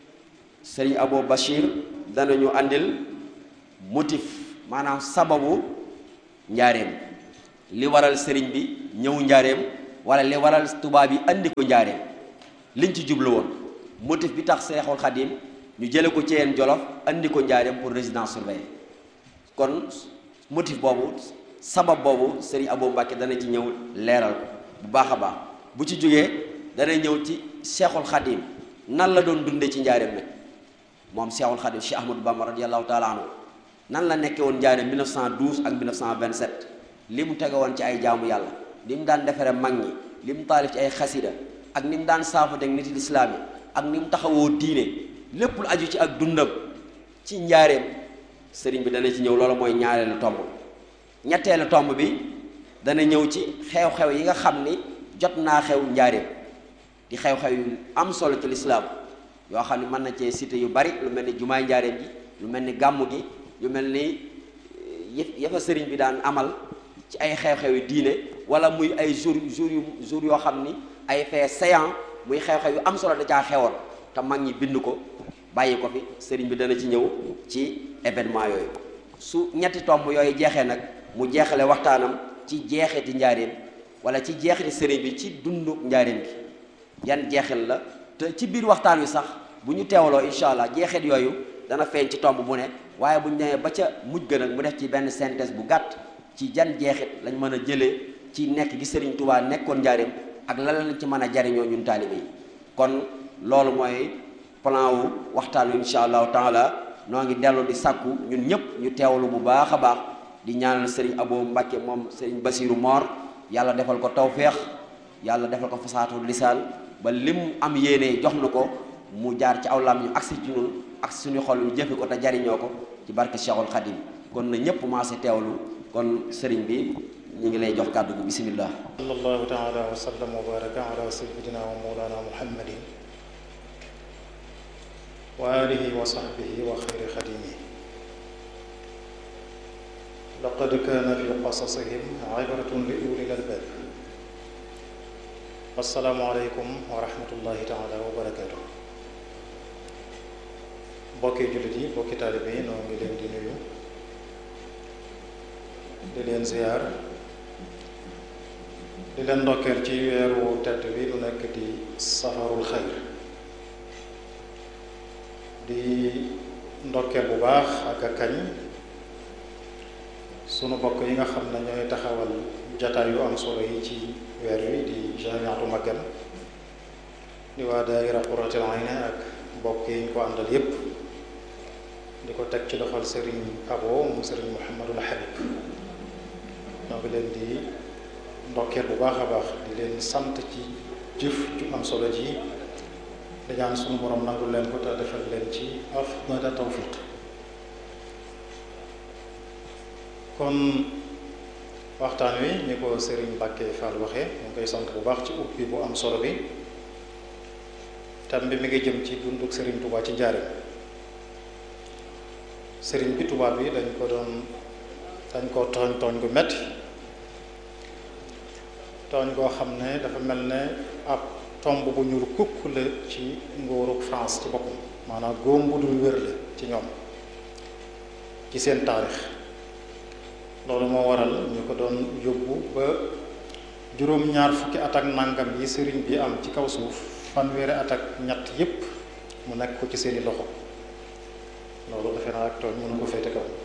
sëriñ Abo Bachir danañu àndil motif maanaam sababu njaareem li waral sëriñ bi ñëw njaareem wala li waral tubaab yi andi ko njaareem liñ ci jublu woon motif bi tax Seexul Xadim ñu jële ko ci yeen Jolof andi ko njaareem pour résidence surveillée kon motif boobu sabab boobu Serigne Abo Mbacke dana ci ñëw leeral ko bu baax a baax bu ci jógee dana ñëw ci Seexul Xadim nan la doon dundee ci njaareem nag moom Seexul Xadim Cheikh Ahmadou Bamba radiyallahu taala anhu nan la nekkee woon njaareem 1912 ak 1927 li mu tege woon ci ay jaamu yàlla li mu daan defare mag ñi li mu taalif ci ay xasida ak ni mu daan saafu deg nit lislaam yi ak ni mu taxawoo diine lépp lu aju ci ak dundam ci njaareem sëriñ bi dana ci ñëw loolu mooy ñaareelu tomb ñetteelu tomb bi dana ñëw ci xew-xew yi nga xam ni jot naa xew njaareem di xew-xew yu am solo ci lislaam yoo xam ne mën na cee cité yu bari lu mel ni jumaay njaareem ji lu mel ni gàmmu gi lu mel ni yëfa sëriñ bi daan amal ci ay xew-xew yu diine wala muy ay jour yoo xam ni ay fait séant muy xew-xew yu am solo da caa xewoon te mag ñi bind ko bàyyi ko fi sëriñ bi dana ci ñëw ci événement yooyu su ñetti tomb yooyu jeexee nag mu jeexale waxtaanam ci jeexiti njaareem wala ci jeexiti sëriñ bi ci dundu njaareem gi yan jeexil la te ci biir waxtaan wi sax bu ñu teewloo incha allah jeexit yooyu dana feeñ ci tomb bu ne waaye bu ñu demee ba ca mujj gën nag mu def ci benn synthèse bu gàtt ci jan jeexit lañ mën a jëlee ci nekk gi Sëriñ Tuubaa nekkoon njaareem ak lan lañ ci mën a jariñoo ñun taalibe yi kon loolu mooy plan wu waxtaan wi incha allahu taala noo ngi dellu di sàkku ñun ñëpp ñu teewlu bu baax a baax di ñaanal Sëriñ Abo Mbacke moom Sëriñ Basiru Moor yàlla defal ko tawféex yàlla defal ko fasaatu lisaan ba lim am yéene jox na ko mu jaar ci aw lam ñu agsi ci ñun ak suñu xol ñu jëfe ko te jariñoo ko ci barke Cheikhul Khadim kon na ñëpp maase teewlu kon sëriñ bi ñu ngi lay jox kàddu gi bismillah sallallahu taala wa sallam wa baraka ala sayyidina wa mawlana muhammadin wa alihi wa sahbihi wa xayri xadimi laqad kaana fi qasasihim ibratun li ulil albab assalaamu aleykum wa rahmatullahi taala wa barakatuh bokki jullit yi bokki taalibe yi noo ngi leen di nuyu di leen ziyaar di leen ndokkeel ci weeru tedd bi lu nekk di safarul xayr di ndokkeel bu baax ak a kañ sunu bokk yi nga xam ne ñooy taxawal jataay yu am solo yi ci weer wi di jamiatu Magal di waa daayira Qurratul Ayni ak bokk yi ñu ko àndal yépp di ko teg ci loxol sëriñ Abo mu sëriñ Muhammadul Habib ñoo ngi leen di ndokkeel bu baax a baax di leen sant ci jëf ju am solo ji di ñaan sunu borom nangul leen ko te defal leen ci afdala tawfiq kon waxtaan wi ni ko Serigne Mbacke Fall waxee ñu ngi koy sant bu baax ci ubbi bu am solo bi tam bi mi ngi jëm ci dunduk Serigne Touba ci njaareem Serigne bi Touba bi dañ ko tooñ gu metti tooñ goo xam ne dafa mel ne ab tomb bu ñuul kukk la ci nguurug France ci boppam maanaam góom bu dul wér la ci ñoom ci seen taarix loolu moo waral ñu ko doon yóbbu ba juróom-ñaar fukki at ak nangam yi sëriñ bi am ci kaw suuf fanweeri at ak ñett yépp mu nekk ko ci seeni loxo loolu defe naa ak tooñ mënu ko féete kaw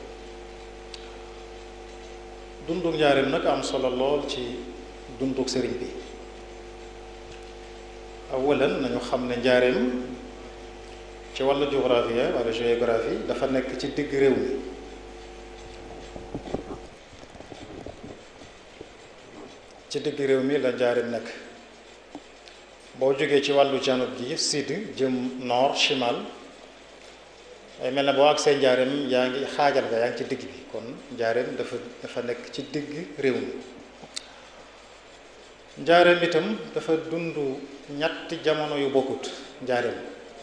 dunduk njaareem nag am solo lool ci dunduk sëriñ bi awalan nañu xam ne njaareem ci wàllu géographie wala géographie dafa nekk ci digg réew mi ci digg réew mi la njaareem nekk boo jógee ci wàllu janub gi sud jëm nord chimal ay mel ne boo ak seen njaareem yaa ngi xaajal nga yaa ngi ci digg bi kon njaareem dafa nekk ci digg réew mi njaareem itam dafa dund ñetti jamono yu bokkut njaareem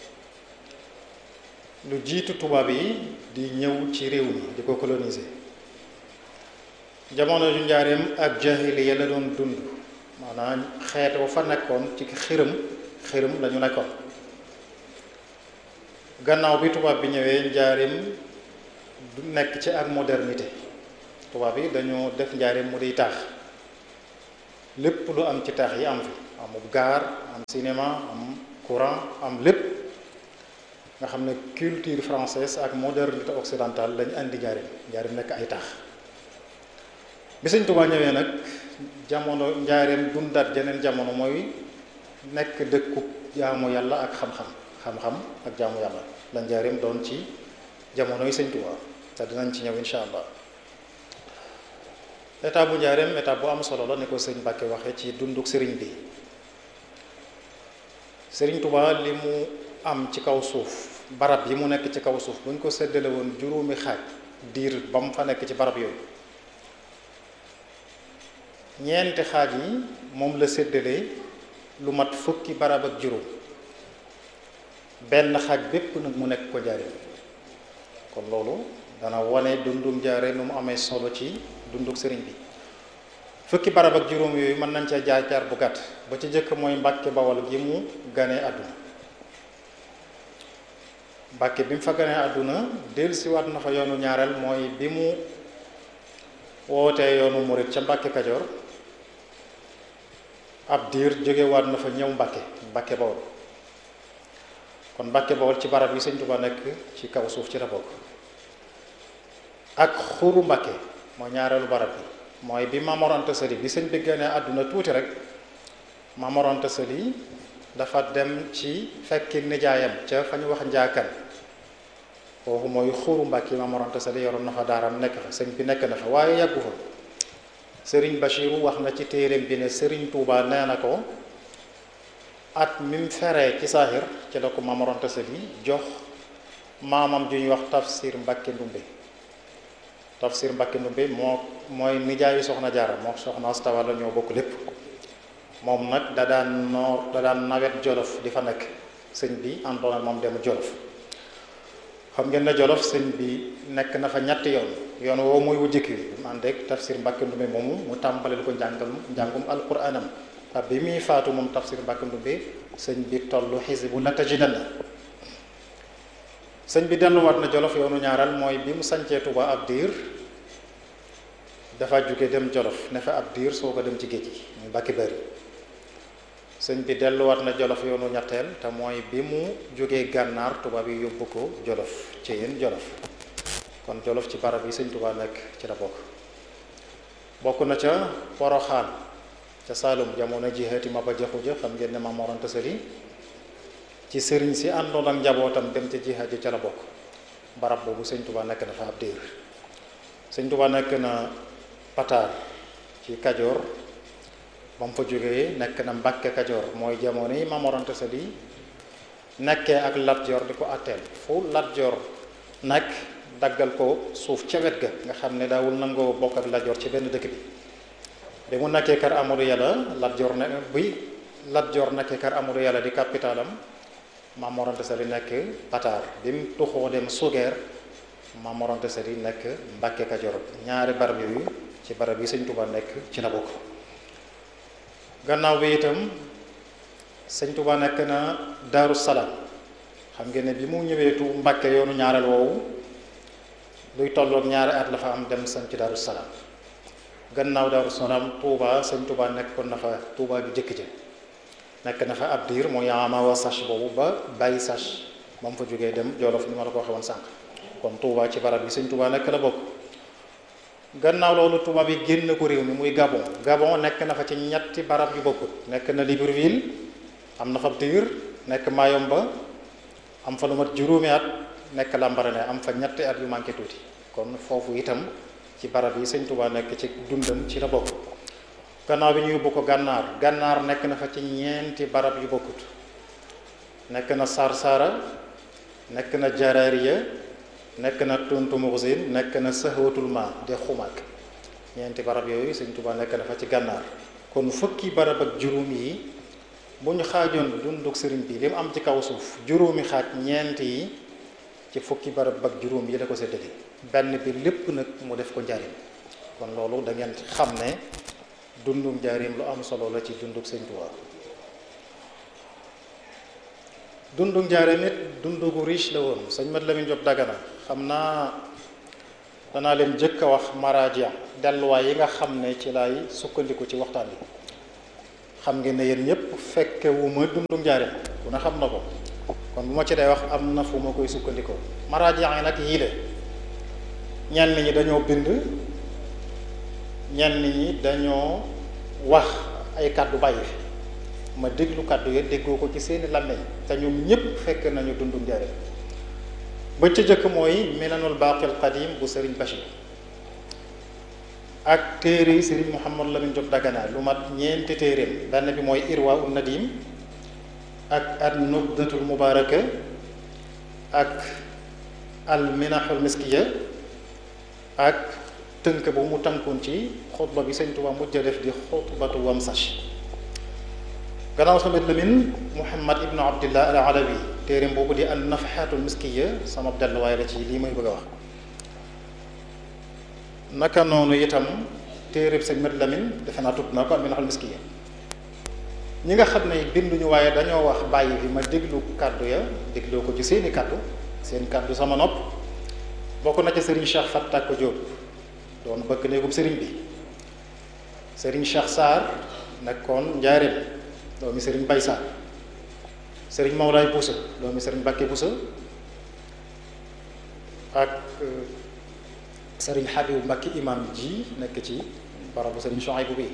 lu jiitu tubaab yi di ñëw ci réew mi di ko coloniser jamono yu njaareem ak jahiliya la doon dund maanaam xeet wa fa nekkoon ci xërëm lañu nekkoon gannaaw bi tubaab bi ñëwee njaareem du nekk ci ak modernité tubaab yi dañoo def njaareem mu di taax lépp lu am ci taax yi am fi, amub gaar, am cinéma, am courant, am lépp nga xam ne culture française ak modernité occidentale lañ andi njaareem nekk ay taax. bi Sëñ Tuubaa ñëwee nag jamono njaareem dundaat jeneen jamono mooy nekk dëkku jaamu yàlla ak xam-xam ak jaamu yàlla la njaareem doon ci jamono yi Sëñ Tuubaa te dinañ ci ñëw insha allah. état bu njaareem état bu am solo la ni ko sëñ Mbàkke waxee ci dunduk sëriñ bi. Sëriñ Tuubaa li mu am ci kaw suuf, barab yi mu nekk ci kaw suuf bu ñu ko séddale woon juróomi xaaj diir ba mu fa nekk ci barab yooyu, ñeenti xaaj yi moom la séddale lu mat fukki barab ak juróom, benn xaaj bépp nag mu nekk ko njaareem. kon loolu dana wane dundum njaareem nu mu amee solo ci dunduk sëriñ bi. fukki barab ak juróom yooyu mën nañ ca jaar bu gàtt. ba ci jëkk mooy Mbàkke Bawol gi mu ganee àdduna. Mbàkke bi mu fa ganee àdduna dellusiwaat na fa yoonu ñaareel mooy bi mu wootee yoonu murit ca Mbàkke Kajoor, ab diir jógewaat na fa ñëw Mbàkke Bawol. kon Mbàkke Bawol ci barab yi Sëñ Tuubaa nekk ci kaw suuf ci la bokk. ak Xuru Mbàkke mooy ñaareelu barab bi, mooy bi Maam Mor Anta Sali bi sëñ bi ganee àdduna tuuti rek, Maam Mor Anta Sali dafa dem ci fekki nijaayam ca fa ñu wax njaakan, foofu mooy Xuru Mbàkke. Maam Mor Anta Sali yoroon na fa daaram nekk fa, sëñ bi nekk na fa waaye yàggu fa. Sëriñ Bachiru wax na ci téereem bi ne Sëriñ Tuubaa nee na ko at mi mu feree ci saaxir ci la ko Maam Mor Anta Sali jox maamam ju ñuy wax Tafsir Mbàkke Ndumbe. Tafsir Mbàkke Ndumbe mooy nijaayu Soxna Jaara, moo Soxna Asta Walo ñoo bokk lépp. moom nag da daan nawet Jolof di fa nekk, sëñ bi àndoon ak moom dem Jolof. xam ngeen ne Jolof sëñ bi nekk na fa ñetti yoon woowu mooy wu jëkk bi mu ànd ak Tafsir Mbàkke Ndumbe moomu mu tàmbaleel ko njàngum alquraanam. bi muy faatu moom Tafsir Mbàkke Ndumbe sëñ bi tollu xisbu natajidanna. sëñ bi delluwaat na Jolof yoonu ñaaral mooy bi mu sancee Tuuba ab diir dafa jóge dem Jolof ne fa ab diir soo ko dem ci géej gi muy Mbàkke Bari. sëñ bi delluwaat na Jolof yoonu ñetteel te mooy bi mu jógee gànnaar tubaab yi yóbbu ko Jolof ci yéen Jolof. kon Jolof ci barab yi sëñ Tuuba nekk ci la bokk na ca Poroxaan ca Saalum jamono jihaati Maba Jaxu Ja, xam ngeen ne Maam Mor Anta Sali ci sëriñ si àndoon ak njabootam dem ca jihaat ji ca la bokk. barab boobu sëñ Tuubaa nekk na fa ab diir. sëñ Tuubaa nekk na Pataar ci Kajoor, ba mu fa jógee nekk na Mbàkke Kajoor, mooy jamono yi Maam Mor Anta Sali nekkee ak Lat Joor di ko àtteel. fu Lat Joor nekk daggal ko suuf ca wet ga, nga xam ne daawul nangoo bokk ak Lat Joor ci benn dëkk bi. bi mu nekkee kër Amadou Yàlla Lat Joor nekkee kër Amadou Yàlla di capitalam, Maam Mor Anta Sali nekk Pataar. bi mu tuxoo dem Sugeer, Maam Mor Anta Sali nekk Mbàkke Kajoor. ñaari barab yooyu ci barab yi sëñ Tuubaa nekk ci la bokk. gannaaw bi itam sëñ Tuubaa nekk na Daaru Salaam. xam ngeen ne bi mu ñëwee Mbàkke yoonu ñaareel woowu luy tolloog ñaari at la fa am dem sañ ci Daaru Salaam. gannaaw Daaru Salaam Tuubaa sëñ Tuubaa nekkoon na fa Tuubaa bi jëkk ja nekk na fa ab diir mooy ama wa sach boobu ba bàyyi sach ba mu fa jógee dem Jolof ni ma la ko waxee woon sànq. kon Tuubaa ci barab yi sëñ Tuubaa nekk la bokk. gannaaw loolu Tuubaa bi génn ko réew mi muy Gabon nekk na fa ci ñetti barab yu bokkut. nekk na Libreville am na fa ab diir, nekk Mayomba am fa lu mat juróomi at, nekk Lambaréné am fa ñetti at yu manqué tuuti. kon foofu itam ci barab yi sëñ Tuubaa nekk ci dundam ci la bokk. gannaaw bi ñu yóbbu ko gànnaar nekk na fa ci ñeenti barab yu bokkut. nekk na Sarsara, nekk na Jaraariya, nekk na Tuntumursin, nekk na Sahwatul Ma de Xumaag. ñeenti barab yooyu sëñ Tuubaa nekk na fa ci gànnaar. kon fukki barab ak juróom yi bu ñu xaajoon dunduk sëriñ bi li mu am ci kaw suuf, juróomi xaaj ñeent yi ci fukki barab ak juróom yi la ko séddale. benn bi lépp nag mu def ko njaarim. kon loolu da ngeen xam ne dunduk njaarim lu am solo la ci dunduk sëñ Tuubaa. dunduk njaarim it dundu gu riche la woon. sëñ Mat Lamin Jóob Dagana xam naa danaa leen jëkk a wax maraaji delluwaay yi nga xam ne ci lay sukkandiku ci waxtaan bi. xam ngeen ne yéen ñëpp fekke wu ma dundu njaareem ku ne xam na ko kon bu ma ci day wax am na fu ma koy sukkandikoo maraaji yi nag yii de ñenn ñi dañoo bind ñenn ñi dañoo wax ay kàddu bàyyi fi ma déglu kàddu ya déggoo ko ci seeni làmmeñ te ñoom ñëpp fekk nañu dundu njaareem ba ca jëkk mooy minanul baaqil qadim bu Serigne Bachir ak téere yi Serigne Mouhamadou Lamine Diop Dagana lu mat ñeenti téeréem benn bi mooy Irwa un Nadim ak an nubdatul mubaraka ak al minahul miskiya ak tënk bu mu tënkoon ci xutba bi Sëñ Tuubaa mujj a def di xutbatu wamsach gannaaw sama Lamine Mouhamad ibnu Abdillah al Alawi téeréem boobu di an nafhatul miskiya sama delluwaay la ci lii may bëgg a wax naka noonu itam téeréb sëñ Mat Lamin defe naa tudd na ko Minhajul Miskiya ñi nga xam ne binduñu waaye dañoo wax bàyyi fi ma déglu kàddu ya dégloo ko ci seeni kàddu seen kàddu sama nopp bokk na ca Serigne Cheikh Fatak Diop doon bëgg néegum Serigne bi Serigne Cheikh Sarr nekkoon Njaaréem doomi Serigne Bay Sarr Serigne Mawlaay Boussa doomi Serigne Bakke Boussa ak Serigne Habib Mbacke imam ji nekk ci barabu Serigne Chouaïbou bi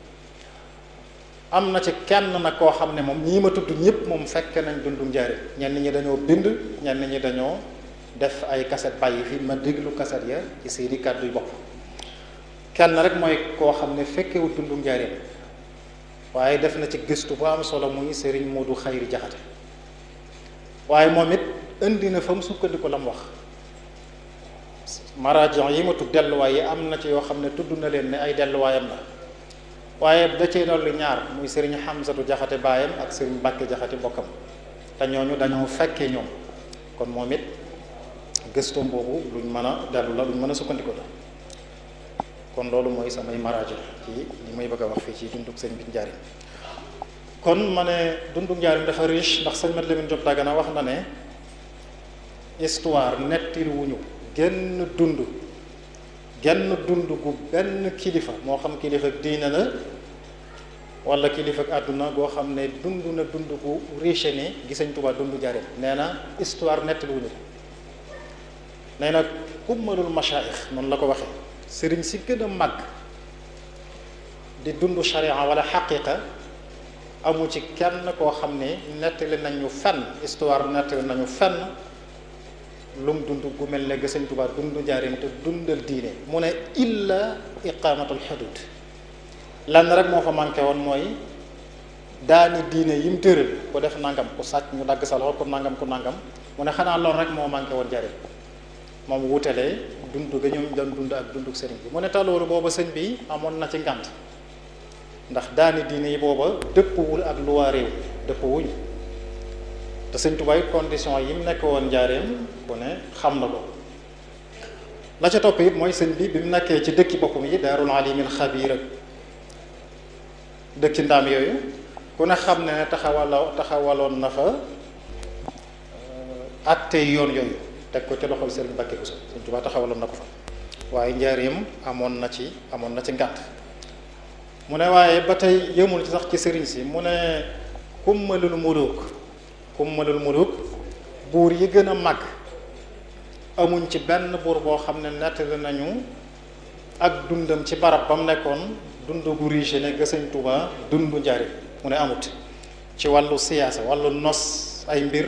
am na ci kenn nag koo xam ne moom ñii ma tudd ñëpp moom fekk nañ dundu njaareem ñenn ñi dañoo bind ñenn ñi dañoo def ay kaset bàyyi fi ma déglu kaset ya ci seeni kàddu yu bopp kenn rek mooy koo xam ne fekkewut dundu njaareem waaye def na ci gëstu bu am solo muy Serigne Modou Khayri Jaxate waaye moom it indi na fa mu sukkandiku la mu wax marajon yi ma tudd delluwaay yi am na ci yoo xam ne tudd na leen ne ay delluwaayam la waaye da cee dolli ñaar muy Serigne Hamsatu Jaxate baayam ak Serigne Mbàkke Jaxate mbokkam te ñooñu dañoo fekkee ñoom kon moom it gëstoom boobu luñ mën a dellu la luñ mën a sukkandiku la kon loolu mooy samay marajo ci li may bëgg a wax fii ci dunduk sëñ bi njaarim kon ma ne dunduk njaarim dafa riche ndax sëñ Mat Lamin Diop Dagana wax na ne histoire nettali wuñu genn dund gu benn kilifa moo xam kilifa diine la wala kilifa àdduna goo xam ne dund na dund gu riche ni gi Sëñ Tuubaa dund njaarim nee na histoire nettali wuñu ko nee na kummalul mashaayix noonu la ko waxee sëriñ si gën a màgg di dund sharia wala xaqiqa amu ci kenn koo xam ne nettali nañu fenn histoire nettali nañu fenn lum dund gu mel ne ga Sëñ Tuubaa dund njaarim te dundal diine mu ne illa iqamatul xudud lan rek moo fa manqué woon mooy daani diine yim tëral ku def nangam ku sàcc ñu dagg sa loxo ku nangam mu ne xanaa loolu rek moo manqué woon njaarim moom wutalee dund ga ñoom doon dund ak dunduk sëriñ bi mu ne taloolu booba sëñ bi amoon na ci ngànt ndax daani diine yi booba dëppwul ak lu waa réew dëpp wuñu te Sëñ Tuubaa it condition yi mu nekk woon njaareem ku ne xam na ko la ca topp it mooy sëñ bi bi mu nekkee ci dëkki boppam yi daarul alimil xabiir ak dëkki ndaam yooyu ku ne xam ne taxawaloon na fa atte yoon yooyu teg ko ci loxol Sëriñ Mbàkke Buso Sëñ Tuubaa taxawaloon na ko fa waaye njaareem amoon na ci ngànt mu ne waaye ba tey yëmul ci sax ci sëriñ si mu ne kummalul muluk buur yi gën a mag amuñ ci benn buur boo xam ne nettali nañu ak dundam ci barab ba mu nekkoon dund gu riche ne ga Sëñ Tuubaa dund njaarim mu ne amut ci wàllu siyaasa wàllu nos ay mbir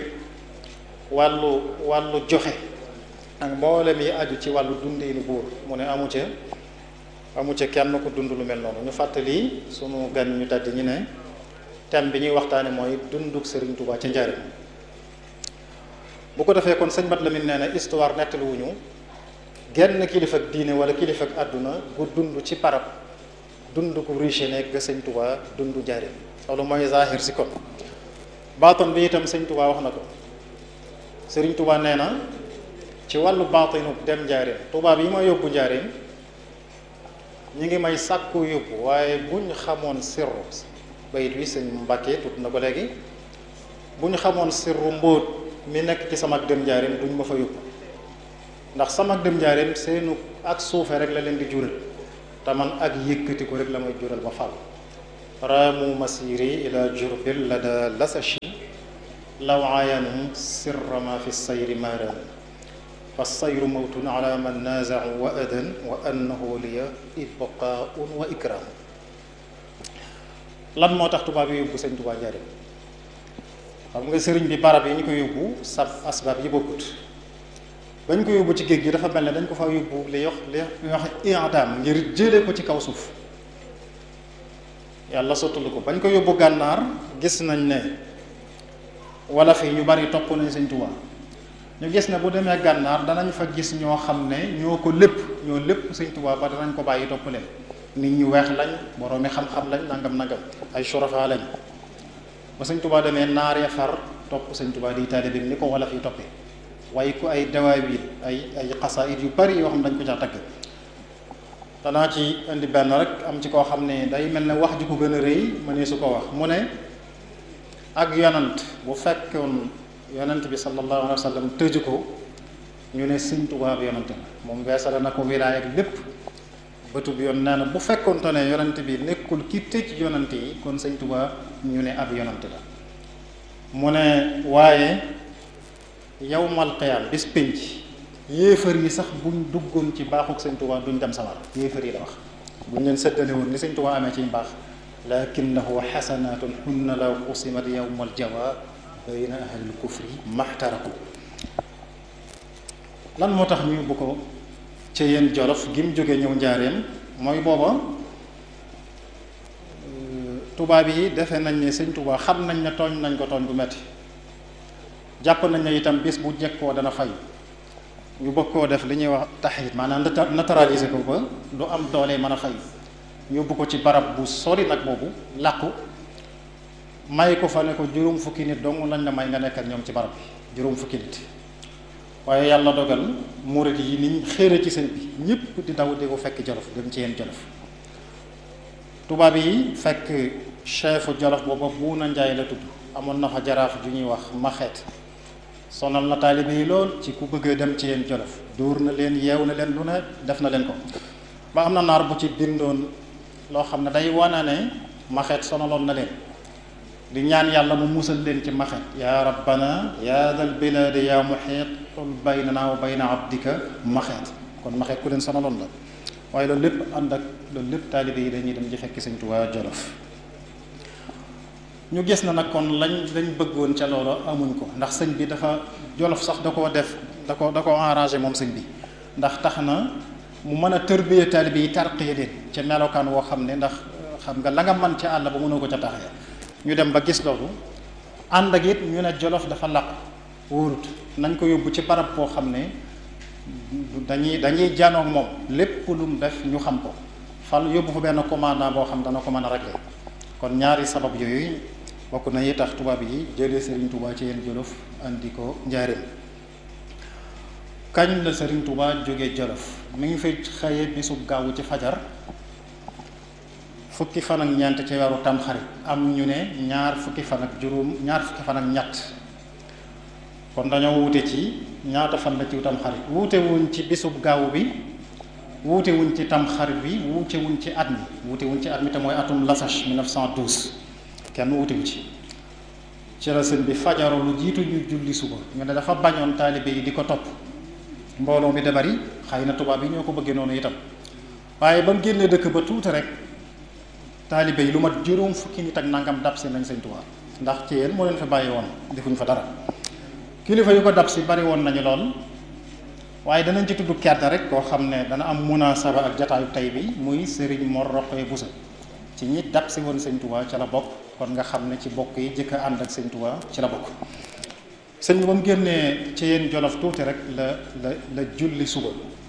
wàllu joxe ak mboolem yi aju ci wàllu dundinu buur mu ne amu ca kenn ko dund lu mel noonu ñu fàttali sunu gan ñu tàdd ñi ne thème bi ñuy waxtaane mooy dunduk Sëriñ Tuubaa ca njaarim bu ko defee kon sëñ Mat Lamin nee na histoire nettali wuñu genn kilifa ak diine wala kilifa ak àdduna gu dund ci barab dund gu riche nekk ga Sëñ Tuubaa dund njaarim loolu mooy zahir si kon baaton bi itam Sëñ Tuubaa wax na ko Sëriñ Tuubaa nee na ci wàllu baatinu dem njaarim tubaab yi ma yóbbu njaarim ñi ngi may sàkku yóbbu waaye buñ xamoon sirru bayit wi sëñ Mbàkke tudd na ko léegi bu ñu xamoon sirru mbóot mi nekk ci sama dem njaareem duñ ma fa yóbbu ndax sama dem njaareem seenu ak suufe rek la leen di jural te man ak yëkkati ko rek la may jural ma fàll raamu masiri ila jurbil lada lasashi law aayanu sirra ma fi sayri maaran fa sayru mawtun ala man naazau wa adan wa annahu liya ibqaun wa ikram. lan moo tax tubaab yi yóbbu sëñ Tuubaa Njaaréem? xam nga sëriñ bi barab yi ñu ko yóbbu asbaab yi bokkut. bañ ko yóbbu ci géej gi dafa mel ne dañ ko fa yóbbu li wax i'daam ngir jëlee ko ci kaw suuf, yàlla sottalu ko. bañ ko yóbbu gànnaar gis nañ ne wala fi ñu bari topp nañ sëñ Tuubaa, ñu gis ne bu demee gànnaar danañ fa gis ñoo xam ne ñoo lépp sëñ Tuubaa ba danañ ko bàyyi topp leen. nit ñu weex lañ, boroomi xam-xam lañ, nangam ay surafa lañ. ba sëñ Tuubaa demee naar ya far topp sëñ Tuubaa di taalibe bi ni ko wala fi toppee, waaye ku ay dawaawit ay xasaayid yu bari yoo xam dañ ko caa tagg. danaa ci indi benn rek, am ci koo xam ne day mel ne wax ji ko gën a rëy mënee su ko wax. mu ne ak yonant bu fekkoon yonant bi sallallahu alayhi wa sallam tëju ko, ñu ne sëñ Tuubaa bi yonant la, moom weesale na ko wilaaya ak lépp. bëtu bi yoon nee na bu fekkoonte ne yonant bi nekkul ki tëj yonant yi, kon sëñ Tuubaa ñu ne ab yonant la. mu ne waaye yawmal qiyaam bis pénc, yéefar yi sax buñ duggoon ci baaxuk sëñ Tuubaa duñ dem sawar. yéefar yi la wax, buñ leen séddale woon ni sëñ Tuubaa amee ci mbaax, lakinnahu xasanatun hunna law qusimat yawmal jawa bayna ahlil kufri maxtaraku. lan moo tax ñu yóbbu ko ci yéen Jolof gi mu jógee ñëw Njaaréem? mooy booba tubaab yi defe nañ ne sëñ Tuubaa xam nañ ne tooñ nañ ko tooñ bu metti, jàpp nañ ne itam bis bu jekkoo dana fay. ñu bëgg koo def li ñuy wax taxit, maanaam naturaliser ko ba du am doole mën a fay. yóbbu ko ci barab bu sori nag boobu làqu, may ko fa ne ko juróom fukki nit dong lañ la may nga nekk ak ñoom ci barab bi, juróom fukki nit. waaye yàlla dogal murid yi niñ xéere ci sëñ bi ñëpp di daw di ko fekk Jolof, dem ci yéen Jolof. tubaab yi fekk chefu Jolof booba Buuna Njaay la tudd, amoon na fa jaraaf ju ñuy wax Maxeet. sonal na taalibe yi lool ci ku bëgg dem ci yéen Jolof, dóor na leen, yeew na leen, lu ne def na leen ko. ba am na naar bu ci bindoon loo xam ne day wana ne Maxeet sonaloon na leen, di ñaan yàlla mu musal leen ci Maxeet. yaa rabbana yaa dal bilaadi yaa muxiit qul baynana wa bayna abdika Maxeet. kon Maxeet ku leen sonaloon la. waaye loolu lépp ànd ak loolu lépp taalibe yi dañuy dem ci fekki sëñ Tuubaa Jolof. ñu gis na nag kon lañ bëggoon ca loolu amuñ ko, ndax sëñ bi dafa Jolof sax da ko arrangé moom sëñ bi, ndax tax na mu mën a tërbiye taalibe yi, tarqiye leen ca melokaan woo xam ne, ndax xam nga la nga mën ca àll ba mënoo ko ca taxee. ñu dem ba gis loolu, ànd ak it ñu ne Jolof dafa làqu, wóorut, nañ ko yóbbu ci barab boo xam ne dañuy janoog moom, lépp lu mu def ñu xam ko, fal yóbbu fa benn commandant boo xam dana ko mën a régler. kon ñaari sabab yooyu bokk na yi tax tubaab yi jëlee Serigne Touba ci yéen Jolof andi ko Njaaréem. kañ la Serigne Touba jógee Jolof? mi ngi fay xëye bisub gaawu ci fajar, fukki fan ak ñeent ci weeru Tamxarit, am ñu ne ñaar fukki fan ak ñett. kon dañoo wuute ci ñaata fan la ci Tamxarit. wuute wuñ ci bisub gaawu bi, wuute wuñ ci Tamxarit bi, wuute wuñ ci at mi te mooy atum Lasach 1912. kenn wutewu ci la sëñ bi fajaroo lu jiitu ñu julli suba. ñu ne dafa bañoon taalibe yi di ko topp, mbooloo mi da bari, xëy na tubaab yi ñoo ko bëggee noonu itam. waaye ba mu génnee dëkk ba tuuti rek, taalibe yi lu mat juróom fukki nit ak nangam dab si nañ sëñ Tuubaa, ndax ci yéen moo leen fa bàyyi woon, defuñ fa dara. kilifa yu ko dab si bari woon nañu lool, waaye danañ ci tudd kenn rek koo xam ne dana am munaasaba ak jataayu tey bi, muy Serigne Mor Rokhaya Bousso. ci ñi dab si woon sëñ Tuubaa ca la bokk, kon nga xam ne ci bokk yi jëkk a ànd ak sëñ Tuubaa ci la bokk. sëñ bi ba mu génnee ci yéen Jolof tuuti rek la julli suba.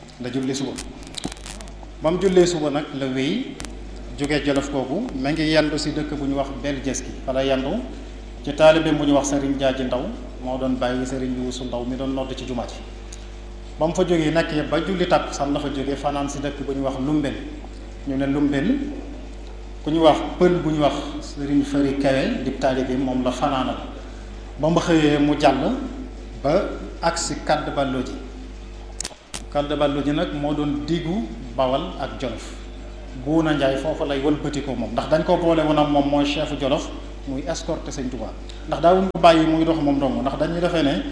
ba mu jullee suba nag la wéy jógee Jolof googu, ma ngi yendu si dëkk bu ñu wax Beljeski. fa la yendu ci taalibe bu ñu wax Serigne Jaaji Ndaw, moo doon bàyyi Serigne Yuusu Ndaw mi doon nodd ci jumaa ji. ba mu fa jógee nekk ba julli takkusaan la fa jógee fanaan si dëkk bu ñu wax Lumbel. ñu ne Lumbel ku ñu wax pël bu ñu wax Serigne Fari Kawe di taalibe moom la fanaanal. ba mu xëyee mu jàll ba agsi Kadd Ballo ji. Kadd Ballo ji nag moo doon diggu Bawal ak Jolof. Buuna Njaay foofu lay wëlbati ko moom ndax dañ ko boole woon ak moom mooy chefu Jolof muy escorter sëñ Tuubaa ndax daawuñ ko bàyyi muy dox moom dong ndax dañuy defee ne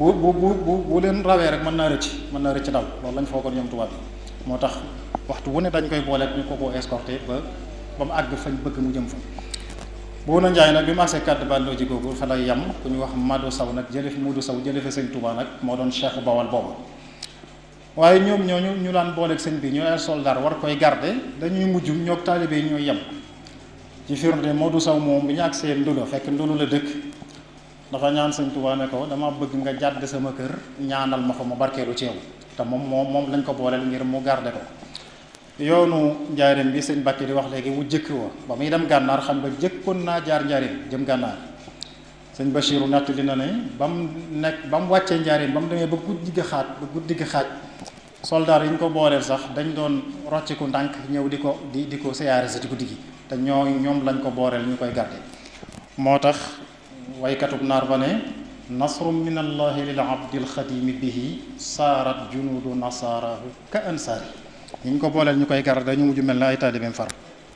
bu leen rawee rek mën naa rëcc daw loolu lañ foogoon ñoom tubaab bi moo tax waxtu wu ne dañ koy boole ñu ko escorter ba mu àgg fañ bëgg mu jëm fa. Buuna Njaay nag bi mu agsee kàddu bàlloo ji googu fa lay yem ku ñu wax Mado Saw nag Mudu Saw jële fa sëñ Tuubaa nag moo doon chefu Bawal boobu waaye ñoom ñooñu ñu daan booleeg sëñ bi ñooy ay soldat war koy garder dañuy mujj ñoog taalibe yi ñooy yem ci firnde Modou Saw moom bi ñu agsee Ndulo fekk Ndulo la dëkk dafa ñaan sëñ Tuubaa ne ko dama bëgg nga jàdd sama kër ñaanal ma fa ma barkeelu ci yow te moom lañ ko booleel ngir mu garder ko yoonu njaareem bi sëñ Mbàkke di wax léegi mu jëkk wa ba muy dem gànnaar xam nga jëkkoon naa jaar njaareem jëm gànnaar sëñ Bachiru nettali na ne ba mu wàccee njaareem ba mu demee ba guddi gi xaaj soldaar yi ñu ko booleel sax dañ doon rocciku ndànk ñëw di ko siyaare sa ci guddi gi te ñoom lañ ko booleel ñu koy garde moo tax waykatub naar ba ne nasrum min allahi lil abdil xadimi bihi saarat junuudu nasaarahu ka ansaari ñi ñu ko booleel ñu koy garde dañu mujj mel ne ay taalibeem far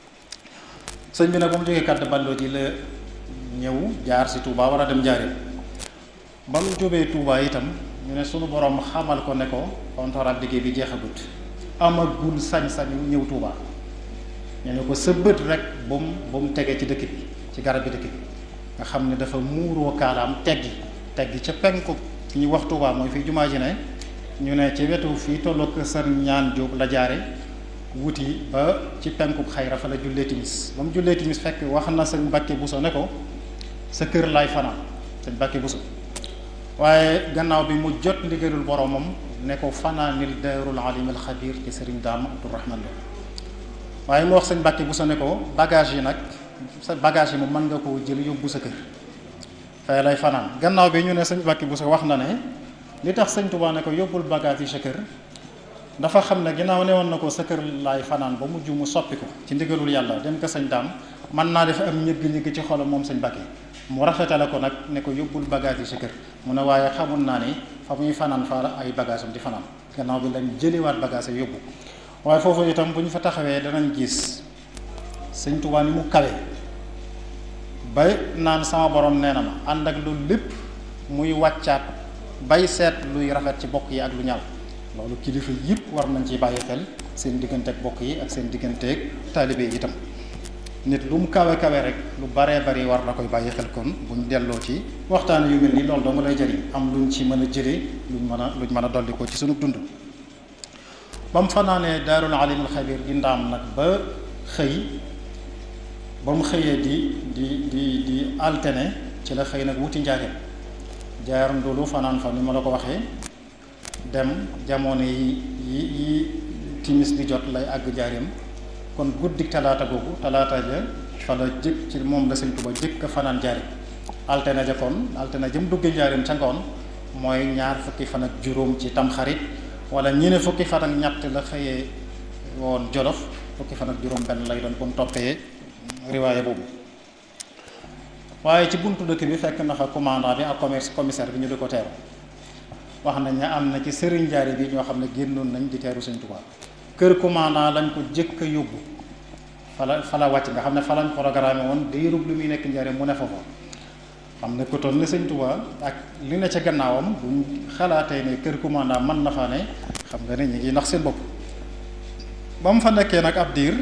sëñ bi nag ba mu jógee kàdd balloo ji la ñëw jaar si Touba war a dem Njaaréem ba mu jógee Touba itam ñu ne sunu borom xamal ko ne ko contrat liggéey bi jeexagut amagul sañ-sañu ñëw Touba ñu ne ko sa bët rek ba mu tegee ci dëkk bi ci garab bi dëkk bi nga xam ne dafa muuroo kaalaam teggi ca penku fi ñu wax Touba mooy fii jumaa ji ne ñu ne ci wetu fii tolloog sër ñaan Jóob la jaare wuti ba ci penku xayra fa la jullee timis ba mu jullee timis fekk wax na sëñ Mbàkke Buso ne ko sa kër laay fanaan sëñ Mbàkke Buso waaye gannaaw bi mu jot ndigalul boromam ne ko fanaanil daarul alimul xabiir ci sëriñ Daam Abdourahman Lo waaye mu wax sëñ Mbàkke Buso ne ko bagage yi nag sa bagage yi moom mën nga koo jël yóbbu sa kër fay lay fanaan gannaaw bi ñu ne sëñ Mbàkke Buso wax na ne li tax sëñ Tuubaa ne ko yóbbul bagage yi sa kër dafa xam ne ginnaaw ne woon na ko sa kër laay fanaan ba mujj mu soppi ko ci ndigalul yàlla dem ko sëñ Daam mën naa def am ñëgg-ñëgg ci xolam moom sëñ Mbàkke mu rafetale ko nag ne ko yóbbul bagage yi sa kër mu ne waaye xamul naa ni fa muy fanaan fa ay bagage am di fanaan gannaaw bi lañ jëliwaat bagage yi yóbbu waaye foofu itam bu ñu fa taxawee danañ gis sëñ Tuubaa ni mu kawe ba naan sama borom nee na ma ànd ak loolu lépp muy wàccaat bay seet luy rafet ci bokk yi ak lu ñaaw loolu kilifa yëpp war nañ ci bàyyi xel seen digganteeg bokk yi ak seen digganteeg taalibe yi itam nit lu mu kawe kawe rek lu baree bari war na koy bàyyi xel kon buñ delloo ci waxtaan yu mel nii loolu doo nga lay jëriñ am luñ ci mën a jëlee luñ mën a dolli ko ci sunu dund ba mu fanaanee daarul alimul xabir di ndaam nag ba mu xëyee di altine ci la xëy nag wuti njaareem jaar Ndulu fanaan fa ni ma la ko waxee dem jamono yi timis di jot lay àgg njaareem kon guddik talaata googu talaata ja fa la jëkk ci moom la sëñ Tuubaa jëkk fanaan njaareem altine ja kon altine jëm duggee njaareem ca ngoon mooy ñaar fukki fan ak juróom ci tamxarit wala ñi fukki fan ak ñett la xëyee woon Jolof fukki fan ak juróom benn lay doon bu mu toppee riwaaye boobu waaye ci buntu dëkk bi fekk na fa commandant bi ak commissaire bi ñu di ko teeru wax nañ ne am na ci sëriñ Njaare bi ñoo xam ne génnoon nañ di teeru sëñ Tuubaa kër commandant lañ ko jëkk a yóbbu fa la wàcc nga xam ne fa lañ programme woon diirub lu muy nekk Njaare mu ne foofa xam ne ko toll ne sëñ Tuubaa ak li ne ca gannaawam buñ xalaatee ne kër commandant mën na fa ne xam nga ne ñu ngi nax seen bopp ba mu fa nekkee nag ab diir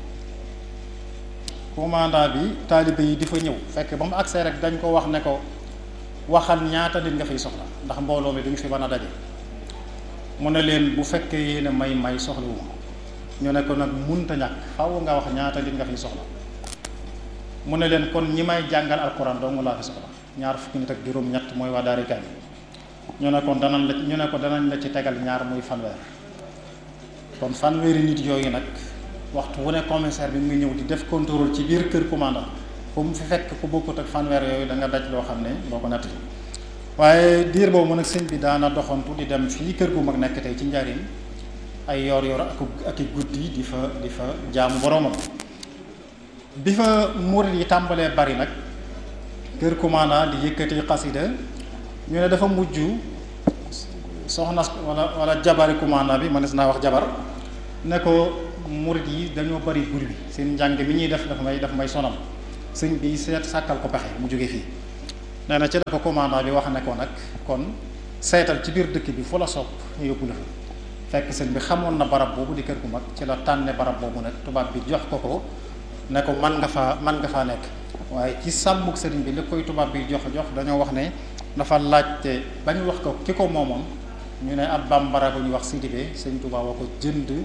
commandant bi taalibe yi di fa ñëw fekk ba mu agsee rek dañ ko wax ne ko waxal ñaata nit nga fay soxla ndax mbooloo mi duñ fi mën a daje mu ne leen bu fekkee yéen a may soxlawu ñu ne ko nag munta ñàkk faaw nga wax ñaata nit nga fiy soxla mu ne leen kon ñi may jàngal alxuraan dong laa fi soxla ñaar fukki nit ak juróom-ñett mooy waa daari kaay ñu ne kon danañ la ci tegal ñaar muy fanweer kon fanweeri nit yooyu nag waxtu wu ne commissaire bi mu ngi ñëw di def contrôle ci biir kër commandant fu mu fi fekk ku bokkut ak fanweer yooyu da nga daj loo xam ne boo ko natt waaye diir boobu nag sëñ bi daana doxantu di dem fii kër gu mag nekk tey ci njariñ ay yor ak i guddi di fa jaamu boromam bi fa murid yi tàmbalee bari nag kër commandant di yëkkati xasida ñu ne dafa mujj soxna wala jabari commandant bi mënees naa wax jabar ne ko murid yi dañoo bari buri bi seen njàng mi ñuy def dafa may sonal sëñ bi seet sàkkal ko pexe mu jóge fii. nee na ci la ko commandant bi wax ne ko nag kon seetal ci biir dëkk bi fu la sopp ñu yóbbu la fa fekk sëñ bi xamoon na barab boobu di kër gu mag ci la tànne barab boobu nag tubaab bi jox ko ne ko man nga faa nekk. waaye ci sàmmuk sëriñ bi li koy tubaab bi jox dañoo wax ne dafa laajte bañ wax ko ki ko moomoon ñu ne ab bambara bu ñu wax Sidibé sëñ Tuubaa wa ko jënd